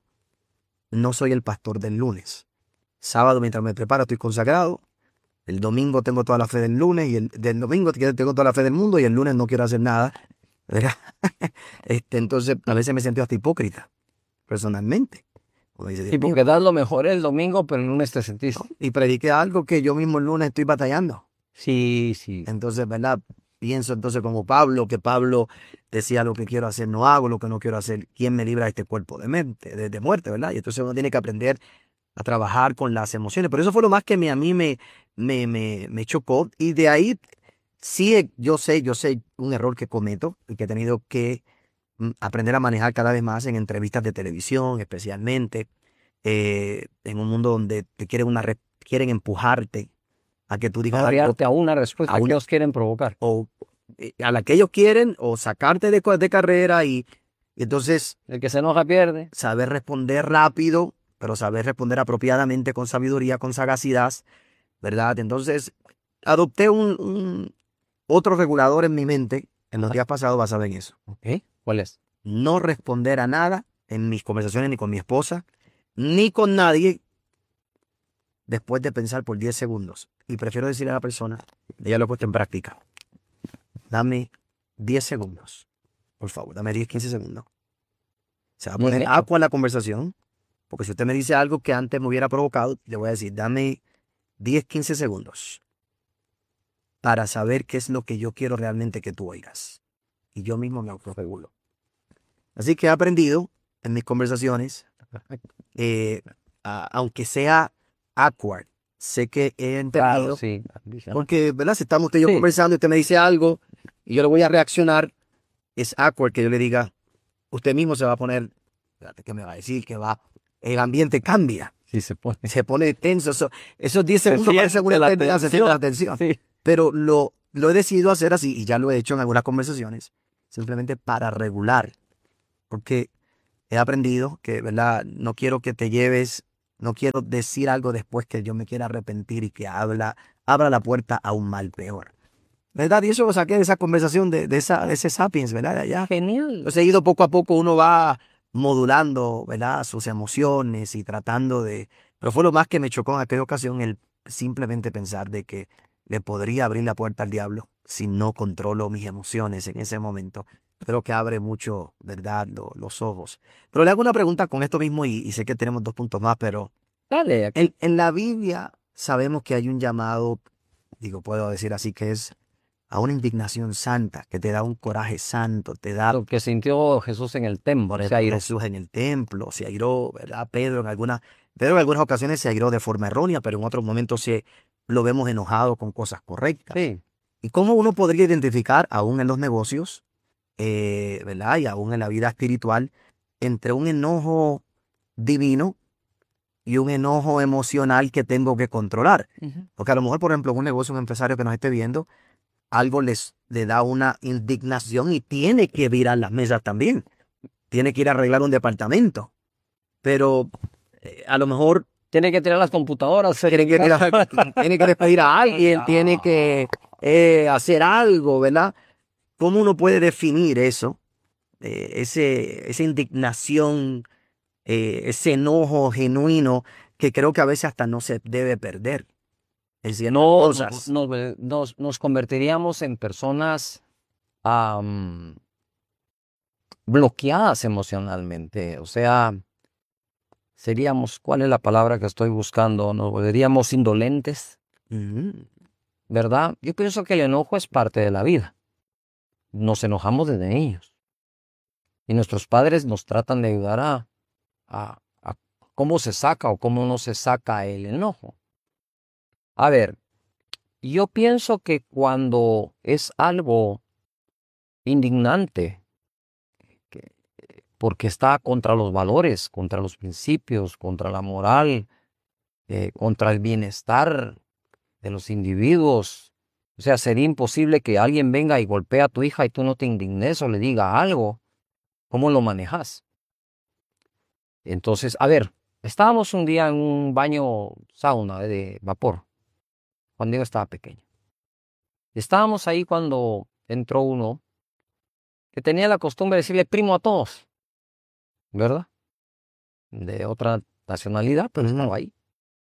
no soy el pastor del lunes. Sábado mientras me preparo estoy consagrado. El domingo tengo toda la fe del lunes y el del domingo tengo toda la fe del mundo y el lunes no quiero hacer nada, ¿verdad? Este, entonces a veces me siento hasta hipócrita, personalmente. Como dice, Dios Sí, mío, porque das lo mejor el domingo, pero el lunes te sentís. y prediqué algo que yo mismo el lunes estoy batallando. Sí, sí. Entonces, ¿verdad? Pienso entonces como Pablo, que Pablo decía lo que quiero hacer no hago, lo que no quiero hacer, ¿quién me libra de este cuerpo de, mente, de, de muerte, ¿verdad? Y entonces uno tiene que aprender a trabajar con las emociones. Pero eso fue lo más que me, a mí me, me, me, me chocó. Y de ahí, sí, yo sé, yo sé un error que cometo y que he tenido que mm, aprender a manejar cada vez más en entrevistas de televisión, especialmente eh, en un mundo donde te quieren, una re- quieren empujarte a que tú digas algo Variarte a una respuesta a que una- ellos quieren provocar. o eh, a la que ellos quieren o sacarte de, co- de carrera y, y entonces El que se enoja pierde. saber responder rápido, pero saber responder apropiadamente con sabiduría, con sagacidad, ¿verdad? Entonces adopté un, un- otro regulador en mi mente en los días pasados basado en eso. Ok. ¿Cuál es? No responder a nada en mis conversaciones ni con mi esposa, ni con nadie después de pensar por diez segundos. Y prefiero decirle a la persona, ella lo he puesto en práctica, dame diez segundos, por favor, dame diez, quince segundos. Se va a Bien poner hecho. agua en la conversación, porque si usted me dice algo que antes me hubiera provocado, le voy a decir, dame diez, quince segundos para saber qué es lo que yo quiero realmente que tú oigas. Y yo mismo me autorregulo. Así que he aprendido en mis conversaciones, eh, a- aunque sea awkward, sé que he entendido, Claro, sí. porque, ¿verdad? Si estamos usted y yo Sí. conversando y usted me dice algo y yo le voy a reaccionar, es awkward que yo le diga, usted mismo se va a poner, espérate, ¿qué me va a decir? Que va, el ambiente cambia, Sí se pone. se pone tenso. Eso- esos diez Se segundos parecen una siente la eternidad, se siente la tensión. Sí. Pero lo, lo he decidido hacer así y ya lo he hecho en algunas conversaciones, simplemente para regular, porque he aprendido que, ¿verdad? No quiero que te lleves, no quiero decir algo después que yo me quiera arrepentir y que habla, abra la puerta a un mal peor. ¿Verdad? Y eso lo saqué de esa conversación, de, de, esa, de ese Sapiens, ¿verdad? De allá. Genial. Lo he seguido poco a poco, uno va modulando, ¿verdad? Sus emociones y tratando de... Pero fue lo más que me chocó en aquella ocasión, el simplemente pensar de que le podría abrir la puerta al diablo si no controlo mis emociones en ese momento. Creo que abre mucho, ¿verdad? Lo, los ojos. Pero le hago una pregunta con esto mismo y, y sé que tenemos dos puntos más, pero Dale, aquí. en, en la Biblia sabemos que hay un llamado, digo, puedo decir así, que es a una indignación santa, que te da un coraje santo, te da Lo que sintió Jesús en el templo. por Se airó. Jesús en el templo, se airó, ¿verdad? Pedro en algunas, Pedro en algunas ocasiones se airó de forma errónea, pero en otros momentos se, lo vemos enojado con cosas correctas. Sí. ¿Y cómo uno podría identificar, aún en los negocios, eh, ¿verdad? Y aún en la vida espiritual, entre un enojo divino y un enojo emocional que tengo que controlar? Ujú. Porque a lo mejor, por ejemplo, en un negocio, un empresario que nos esté viendo, algo les le da una indignación y tiene que virar las mesas también. Tiene que ir a arreglar un departamento. Pero eh, a lo mejor Tiene que tirar las computadoras. tiene que, ir a- tiene que despedir a alguien, tiene que eh, hacer algo, ¿verdad? ¿Cómo uno puede definir eso? Eh, ese, esa indignación, eh, ese enojo genuino que creo que a veces hasta no se debe perder. Es decir, No, cosas. nos, nos, nos convertiríamos en personas am, bloqueadas emocionalmente. O sea, seríamos, ¿cuál es la palabra que estoy buscando? Nos volveríamos indolentes, Ujú. ¿verdad? Yo pienso que el enojo es parte de la vida. Nos enojamos desde niños. Y nuestros padres nos tratan de ayudar a, a, a cómo se saca o cómo no se saca el enojo. A ver, yo pienso que cuando es algo indignante, que- porque está contra los valores, contra los principios, contra la moral, eh, contra el bienestar de los individuos. O sea, sería imposible que alguien venga y golpee a tu hija y tú no te indignes o le diga algo. ¿Cómo lo manejas? Entonces, a ver, estábamos un día en un baño sauna de vapor, cuando yo estaba pequeño. Estábamos ahí cuando entró uno que tenía la costumbre de decirle primo a todos, ¿verdad? De otra nacionalidad, pero estaba ahí.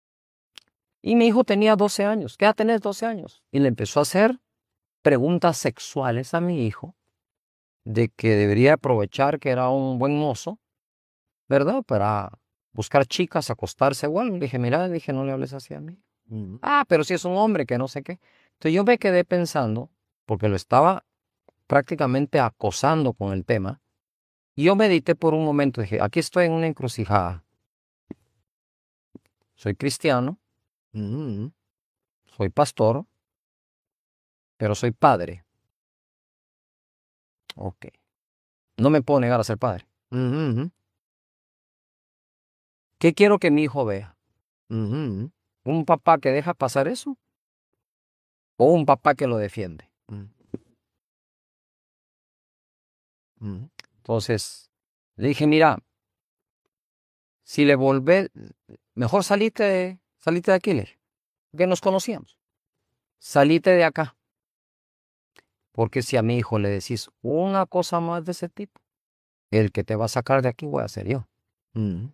Y mi hijo tenía doce años. ¿Qué edad tenés? doce años. Y le empezó a hacer preguntas sexuales a mi hijo de que debería aprovechar que era un buen mozo, ¿verdad? Para buscar chicas, acostarse o algo. Le dije, mira, le dije, no le hables así a mí. Ujú. Ah, pero si es un hombre que no sé qué. Entonces yo me quedé pensando, porque lo estaba prácticamente acosando con el tema, y yo medité por un momento. Dije, aquí estoy en una encrucijada. Soy cristiano, Ujú. soy pastor, pero soy padre. Ok. No me puedo negar a ser padre. Ujú. ¿Qué quiero que mi hijo vea? Ujú. ¿Un papá que deja pasar eso? ¿O un papá que lo defiende? Ujú. Ujú. Entonces, le dije, mira, si le volvés, mejor salite de, salite de aquí, le dije, que nos conocíamos. Salite de acá. Porque si a mi hijo le decís una cosa más de ese tipo, el que te va a sacar de aquí voy a ser yo. Ujú.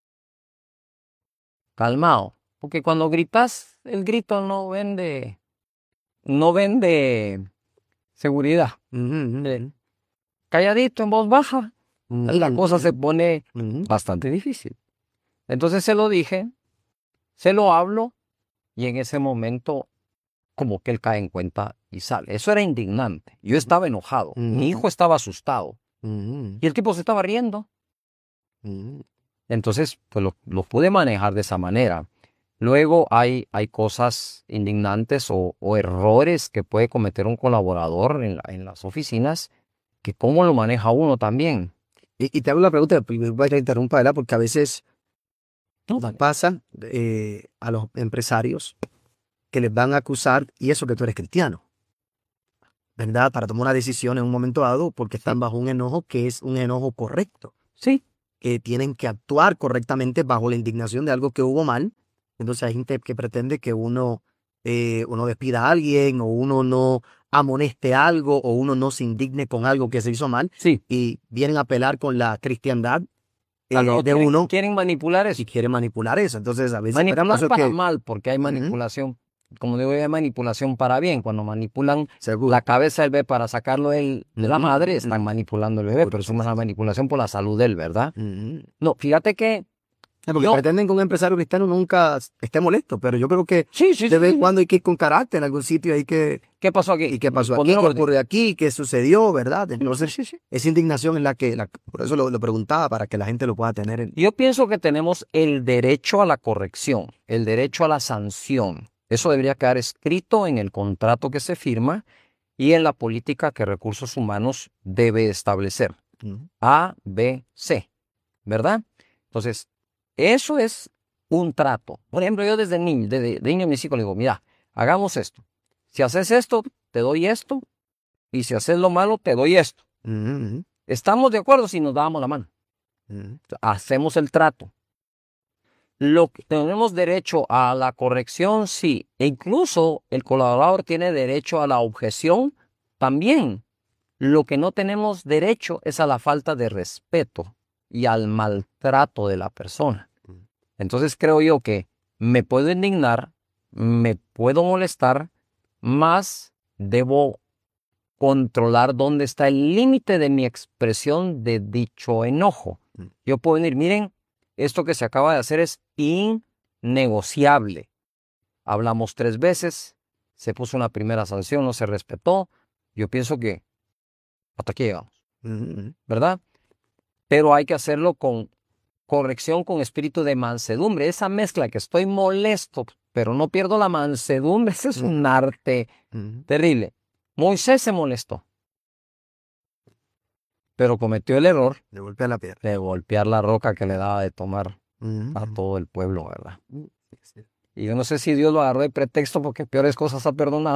Calmado. Porque cuando gritas, el grito no vende, no vende seguridad. Ujú. Eh, Calladito, en voz baja, Ujú. la cosa se pone Ujú. bastante difícil. Entonces se lo dije, se lo hablo, y en ese momento como que él cae en cuenta y sale. Eso era indignante. Yo estaba enojado. Ujú. Mi hijo estaba asustado. Ujú. Y el tipo se estaba riendo. Ujú. Entonces, pues lo, lo pude manejar de esa manera. Luego hay, hay cosas indignantes o, o errores que puede cometer un colaborador en, la- en las oficinas, que cómo lo maneja uno también. Y, y te hago la pregunta, voy a interrumpir, ¿verdad? Porque a veces No, nos dale. pasa eh, a los empresarios que les van a acusar, y eso que tú eres cristiano. ¿verdad? Para tomar una decisión en un momento dado porque están bajo un enojo que es un enojo correcto. Sí. Que tienen que actuar correctamente bajo la indignación de algo que hubo mal. Entonces hay gente que pretende que uno, eh, uno despida a alguien o uno no amoneste algo o uno no se indigne con algo que se hizo mal. Sí. Y vienen a apelar con la cristiandad eh, Claro, de quieren, uno quieren manipular eso. y quieren manipular eso. Entonces a veces... Manipular eso para que, mal, porque hay manipulación. Como digo, hay manipulación para bien. Cuando manipulan seguro. la cabeza del bebé para sacarlo del- de la Ujú, madre, ujú. están manipulando al bebé, pero es una manipulación por la salud de él, ¿verdad? Ujú. No, fíjate que... Porque yo- pretenden que un empresario cristiano nunca esté molesto, pero yo creo que Sí, sí, de vez sí. en cuando hay que ir con carácter en algún sitio, hay que... ¿Qué pasó aquí? ¿Y qué pasó aquí? Ponerlo ¿Qué por- ocurre aquí? ¿Qué sucedió? ¿Verdad? Entonces, Sí, sí. esa indignación en la que... la- por eso lo, lo preguntaba, para que la gente lo pueda tener en... Yo pienso que tenemos el derecho a la corrección, el derecho a la sanción. Eso debería quedar escrito en el contrato que se firma y en la política que Recursos Humanos debe establecer. Ujú. A, B, C, ¿verdad? Entonces, eso es un trato. Por ejemplo, yo desde niño, desde, de niño a mis hijos le digo, mira, hagamos esto. Si haces esto, te doy esto. Y si haces lo malo, te doy esto. Ujú, Estamos de acuerdo si nos damos la mano. ujú. Hacemos el trato. Lo que- tenemos derecho a la corrección, sí. E incluso el colaborador tiene derecho a la objeción también. Lo que no tenemos derecho es a la falta de respeto y al maltrato de la persona. Entonces creo yo que me puedo indignar, me puedo molestar, más debo controlar dónde está el límite de mi expresión de dicho enojo. Mm. Yo puedo decir, miren, esto que se acaba de hacer es innegociable. Hablamos tres veces, se puso una primera sanción, no se respetó. Yo pienso que hasta aquí llegamos, Ujú. ¿verdad? Pero hay que hacerlo con corrección, con espíritu de mansedumbre. Esa mezcla que estoy molesto, pero no pierdo la mansedumbre, ese es un arte Ujú. terrible. Moisés se molestó, pero cometió el error De golpe a la piedra. de golpear la roca que le daba de tomar Ujú. a todo el pueblo, ¿verdad? Sí. Y yo no sé si Dios lo agarró de pretexto porque peores cosas ha perdonado,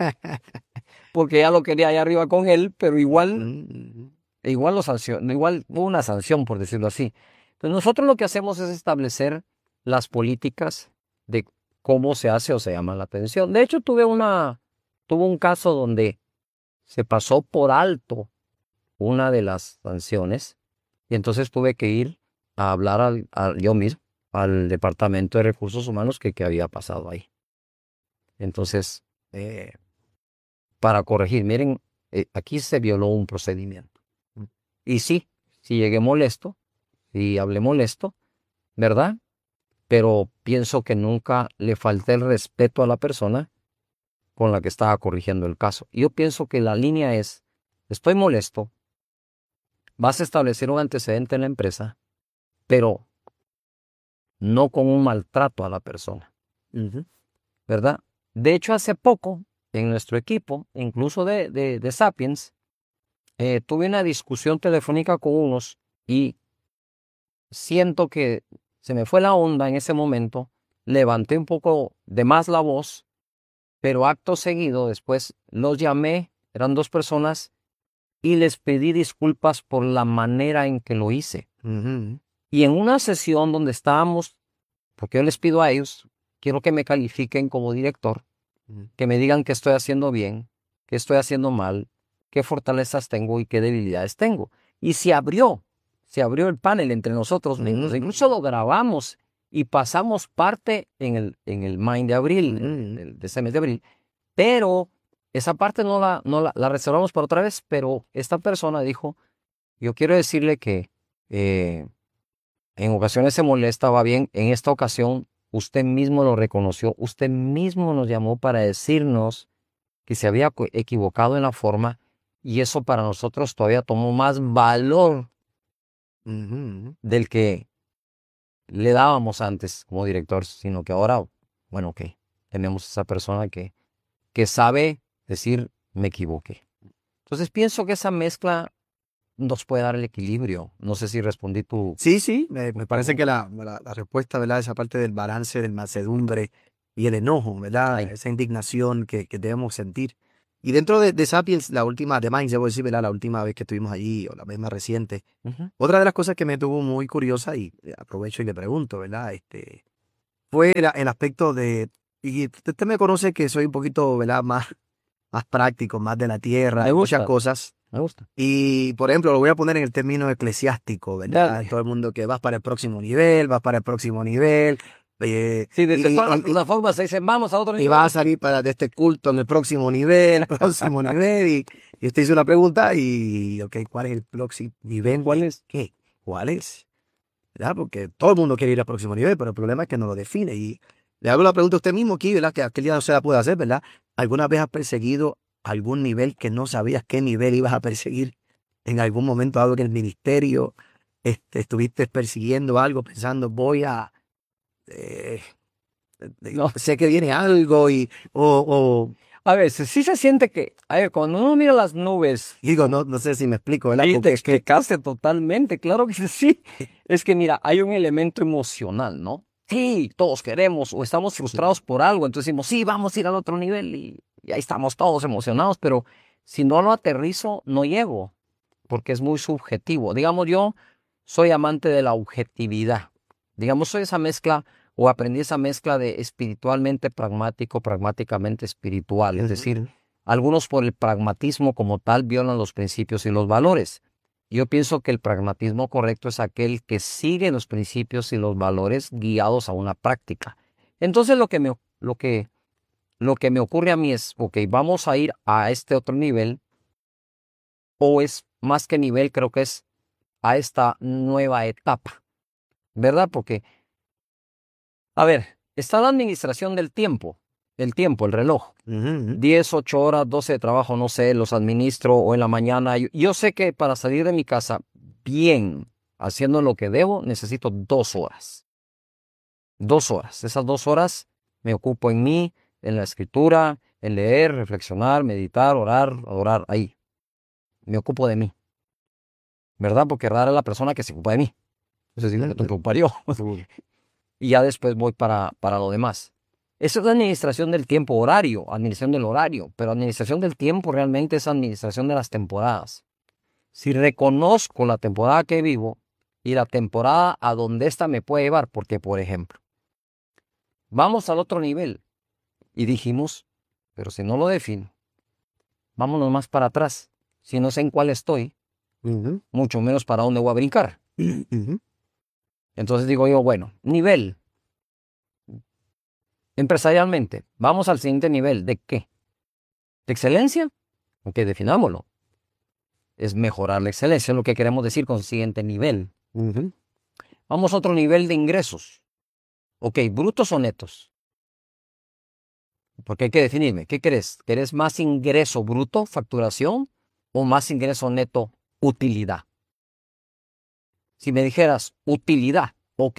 porque ya lo quería allá arriba con él, pero igual, Ujú. igual lo sancionó, igual hubo una sanción, por decirlo así. Entonces nosotros lo que hacemos es establecer las políticas de cómo se hace o se llama la atención. De hecho, tuve una, tuve un caso donde se pasó por alto una de las sanciones y entonces tuve que ir a hablar al, al- yo mismo al Departamento de Recursos Humanos que, que había pasado ahí. Entonces, eh, para corregir, miren, eh, aquí se violó un procedimiento. Y sí, sí llegué molesto, y hablé molesto, ¿verdad? Pero pienso que nunca le falté el respeto a la persona con la que estaba corrigiendo el caso. Y yo pienso que la línea es, estoy molesto, vas a establecer un antecedente en la empresa, pero no con un maltrato a la persona, Ujú. ¿verdad? De hecho, hace poco, en nuestro equipo, incluso de, de, de Sapiens, eh, tuve una discusión telefónica con unos y siento que se me fue la onda en ese momento, levanté un poco de más la voz, pero acto seguido después los llamé, eran dos personas, y les pedí disculpas por la manera en que lo hice. Ujú. Y en una sesión donde estábamos, porque yo les pido a ellos, quiero que me califiquen como director, Ujú. que me digan qué estoy haciendo bien, qué estoy haciendo mal, qué fortalezas tengo y qué debilidades tengo. Y se abrió, se abrió el panel entre nosotros mismos, Ujú. incluso lo grabamos y pasamos parte en el, en el Mind de abril, Ujú. el- el- de ese mes de abril. Pero esa parte no la, no la, la reservamos para otra vez, pero esta persona dijo, yo quiero decirle que eh, en ocasiones se molesta, va bien, en esta ocasión usted mismo lo reconoció, usted mismo nos llamó para decirnos que se había co- equivocado en la forma y eso para nosotros todavía tomó más valor Ujú. del que le dábamos antes como director, sino que ahora, bueno, ok, tenemos esa persona que, que sabe decir me equivoqué. Entonces pienso que esa mezcla nos puede dar el equilibrio. No sé si respondí tu... Sí, sí, me, me parece que la, la, la respuesta, ¿verdad? Esa parte del balance, del mansedumbre y el enojo, ¿verdad? Ay. Esa indignación que, que debemos sentir Y dentro de, de Sapiens, la última, de Minds, debo decir, ¿verdad? La última vez que estuvimos allí, o la vez más reciente, Ujú. otra de las cosas que me tuvo muy curiosa, y aprovecho y le pregunto, ¿verdad? Este, fue el, el aspecto de, y usted me conoce que soy un poquito, ¿verdad? Más, más práctico, más de la tierra, Me muchas gusta. cosas. Me gusta. Y, por ejemplo, lo voy a poner en el término eclesiástico, ¿verdad? Dale. Todo el mundo que vas para el próximo nivel, vas para el próximo nivel. eh, Sí, desde y- todas las y- plataformas se dicen, vamos a otro y nivel. vas a salir para de este culto en el próximo nivel, próximo nivel, y, y usted hizo una pregunta y, ok, ¿cuál es el próximo nivel? ¿Cuál es? ¿Qué? ¿Cuál es? ¿Verdad? Porque todo el mundo quiere ir al próximo nivel, pero el problema es que no lo define. Y le hago la pregunta a usted mismo aquí, ¿verdad? Que aquel día no se la puede hacer, ¿verdad? ¿Alguna vez has perseguido algún nivel que no sabías qué nivel ibas a perseguir? En algún momento dado en el ministerio, este, estuviste persiguiendo algo, pensando, voy a... eh, eh, No. sé que viene algo y... O, o- A veces sí se siente que, a ver, cuando uno mira las nubes, y digo, no, no sé si me explico, ¿verdad? y Porque te es que... explicaste totalmente, claro que sí. Es que mira, hay un elemento emocional, ¿no? Sí, todos queremos o estamos frustrados por algo, entonces decimos, sí, vamos a ir al otro nivel y, y ahí estamos todos emocionados, pero si no lo aterrizo, no llego, porque es muy subjetivo. Digamos, yo soy amante de la objetividad. Digamos, soy esa mezcla o aprendí esa mezcla de espiritualmente pragmático, pragmáticamente espiritual. Es decir, algunos por el pragmatismo como tal violan los principios y los valores. Yo pienso que el pragmatismo correcto es aquel que sigue los principios y los valores guiados a una práctica. Entonces lo que me, lo que, lo que me ocurre a mí es, ok, vamos a ir a este otro nivel, o es más que nivel, creo que es a esta nueva etapa, ¿verdad? Porque, a ver, está la administración del tiempo, el tiempo, el reloj. Ujú, ujú. diez, ocho horas, doce de trabajo, no sé, los administro o en la mañana. Yo, yo sé que para salir de mi casa bien, haciendo lo que debo, necesito dos horas. Dos horas. Esas dos horas me ocupo en mí, en la escritura, en leer, reflexionar, meditar, orar, adorar, ahí. Me ocupo de mí. ¿Verdad? Porque rara es la persona que se ocupa de mí. Es decir, me tengo que ocupar yo. Y ya después voy para, para lo demás. Eso es la administración del tiempo, horario, administración del horario, pero administración del tiempo realmente es administración de las temporadas. Si reconozco la temporada que vivo y la temporada a donde ésta me puede llevar, porque por ejemplo, vamos al otro nivel y dijimos, pero si no lo defino, vámonos más para atrás. Si no sé en cuál estoy, Ujú, mucho menos para dónde voy a brincar. ujú. Entonces digo yo, bueno, nivel. Empresarialmente, vamos al siguiente nivel. ¿De qué? ¿De excelencia? Ok, definámoslo. Es mejorar la excelencia, es lo que queremos decir con siguiente nivel. Ujú. Vamos a otro nivel de ingresos. Ok, brutos o netos. Porque hay que definirme. ¿Qué querés? ¿Querés más ingreso bruto, facturación, o más ingreso neto, utilidad? Si me dijeras utilidad, ok.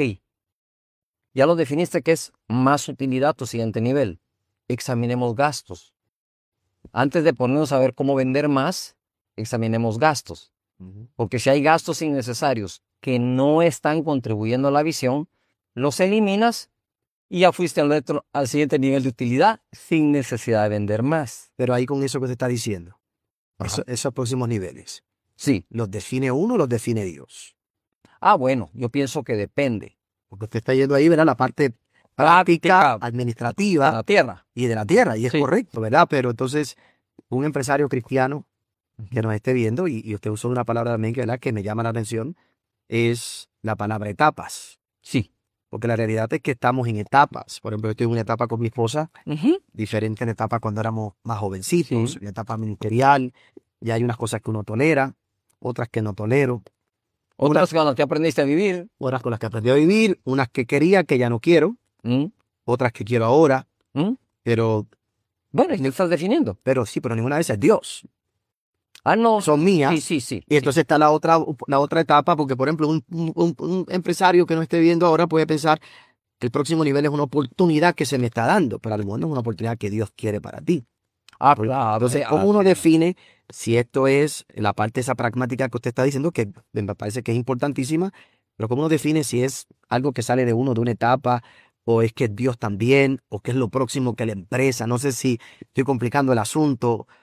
Ya lo definiste que es más utilidad tu siguiente nivel. Examinemos gastos. Antes de ponernos a ver cómo vender más, examinemos gastos. Ujú. Porque si hay gastos innecesarios que no están contribuyendo a la visión, los eliminas y ya fuiste al, otro- al siguiente nivel de utilidad sin necesidad de vender más. Pero ahí con eso que te está diciendo, Ajá. eso- esos próximos niveles, Sí. ¿los define uno o los define Dios? Ah, bueno, yo pienso que depende. Porque usted está yendo ahí, ¿verdad? La parte Práctica. práctica, administrativa La tierra. y de la tierra, y es Sí. correcto, ¿verdad? Pero entonces, un empresario cristiano que nos esté viendo, y, y usted usó una palabra también que, ¿verdad? que me llama la atención, es la palabra etapas. Sí. Porque la realidad es que estamos en etapas. Por ejemplo, yo estoy en una etapa con mi esposa, Ujú. diferente en la etapa cuando éramos más jovencitos, Sí. en la etapa ministerial. Ya hay unas cosas que uno tolera, otras que no tolero, Otras cuando te aprendiste a vivir. otras con las que aprendí a vivir, unas que quería que ya no quiero, ¿Mm? otras que quiero ahora, ¿Mm? pero, Bueno, y lo estás definiendo. pero sí, pero ninguna de esas es Dios. Ah, no. Son mías. Sí, sí, sí. Y entonces está la otra, la otra etapa, porque por ejemplo, un, un- un empresario que no esté viendo ahora puede pensar que el próximo nivel es una oportunidad que se me está dando, pero a lo mejor no es una oportunidad que Dios quiere para ti. Ah, claro. Entonces, Ah, ¿cómo uno sí. define si esto es la parte esa pragmática que usted está diciendo, que me parece que es importantísima, pero cómo uno define si es algo que sale de uno, de una etapa, o es que es Dios también, o que es lo próximo que la empresa? No sé si estoy complicando el asunto,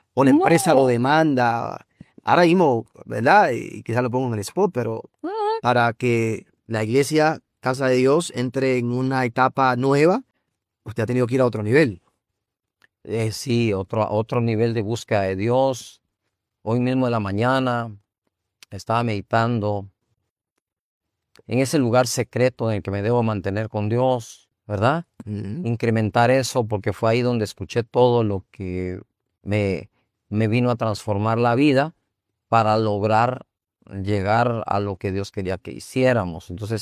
o la empresa No. lo demanda. Ahora mismo, ¿verdad? Y quizás lo pongo en el spot, pero Ujú. para que la iglesia, Casa de Dios, entre en una etapa nueva, usted ha tenido que ir a otro nivel. Eh, sí, otro, otro nivel de búsqueda de Dios. Hoy mismo en la mañana estaba meditando en ese lugar secreto en el que me debo mantener con Dios, ¿verdad? Ujú. Incrementar eso porque fue ahí donde escuché todo lo que me, me vino a transformar la vida para lograr llegar a lo que Dios quería que hiciéramos. Entonces,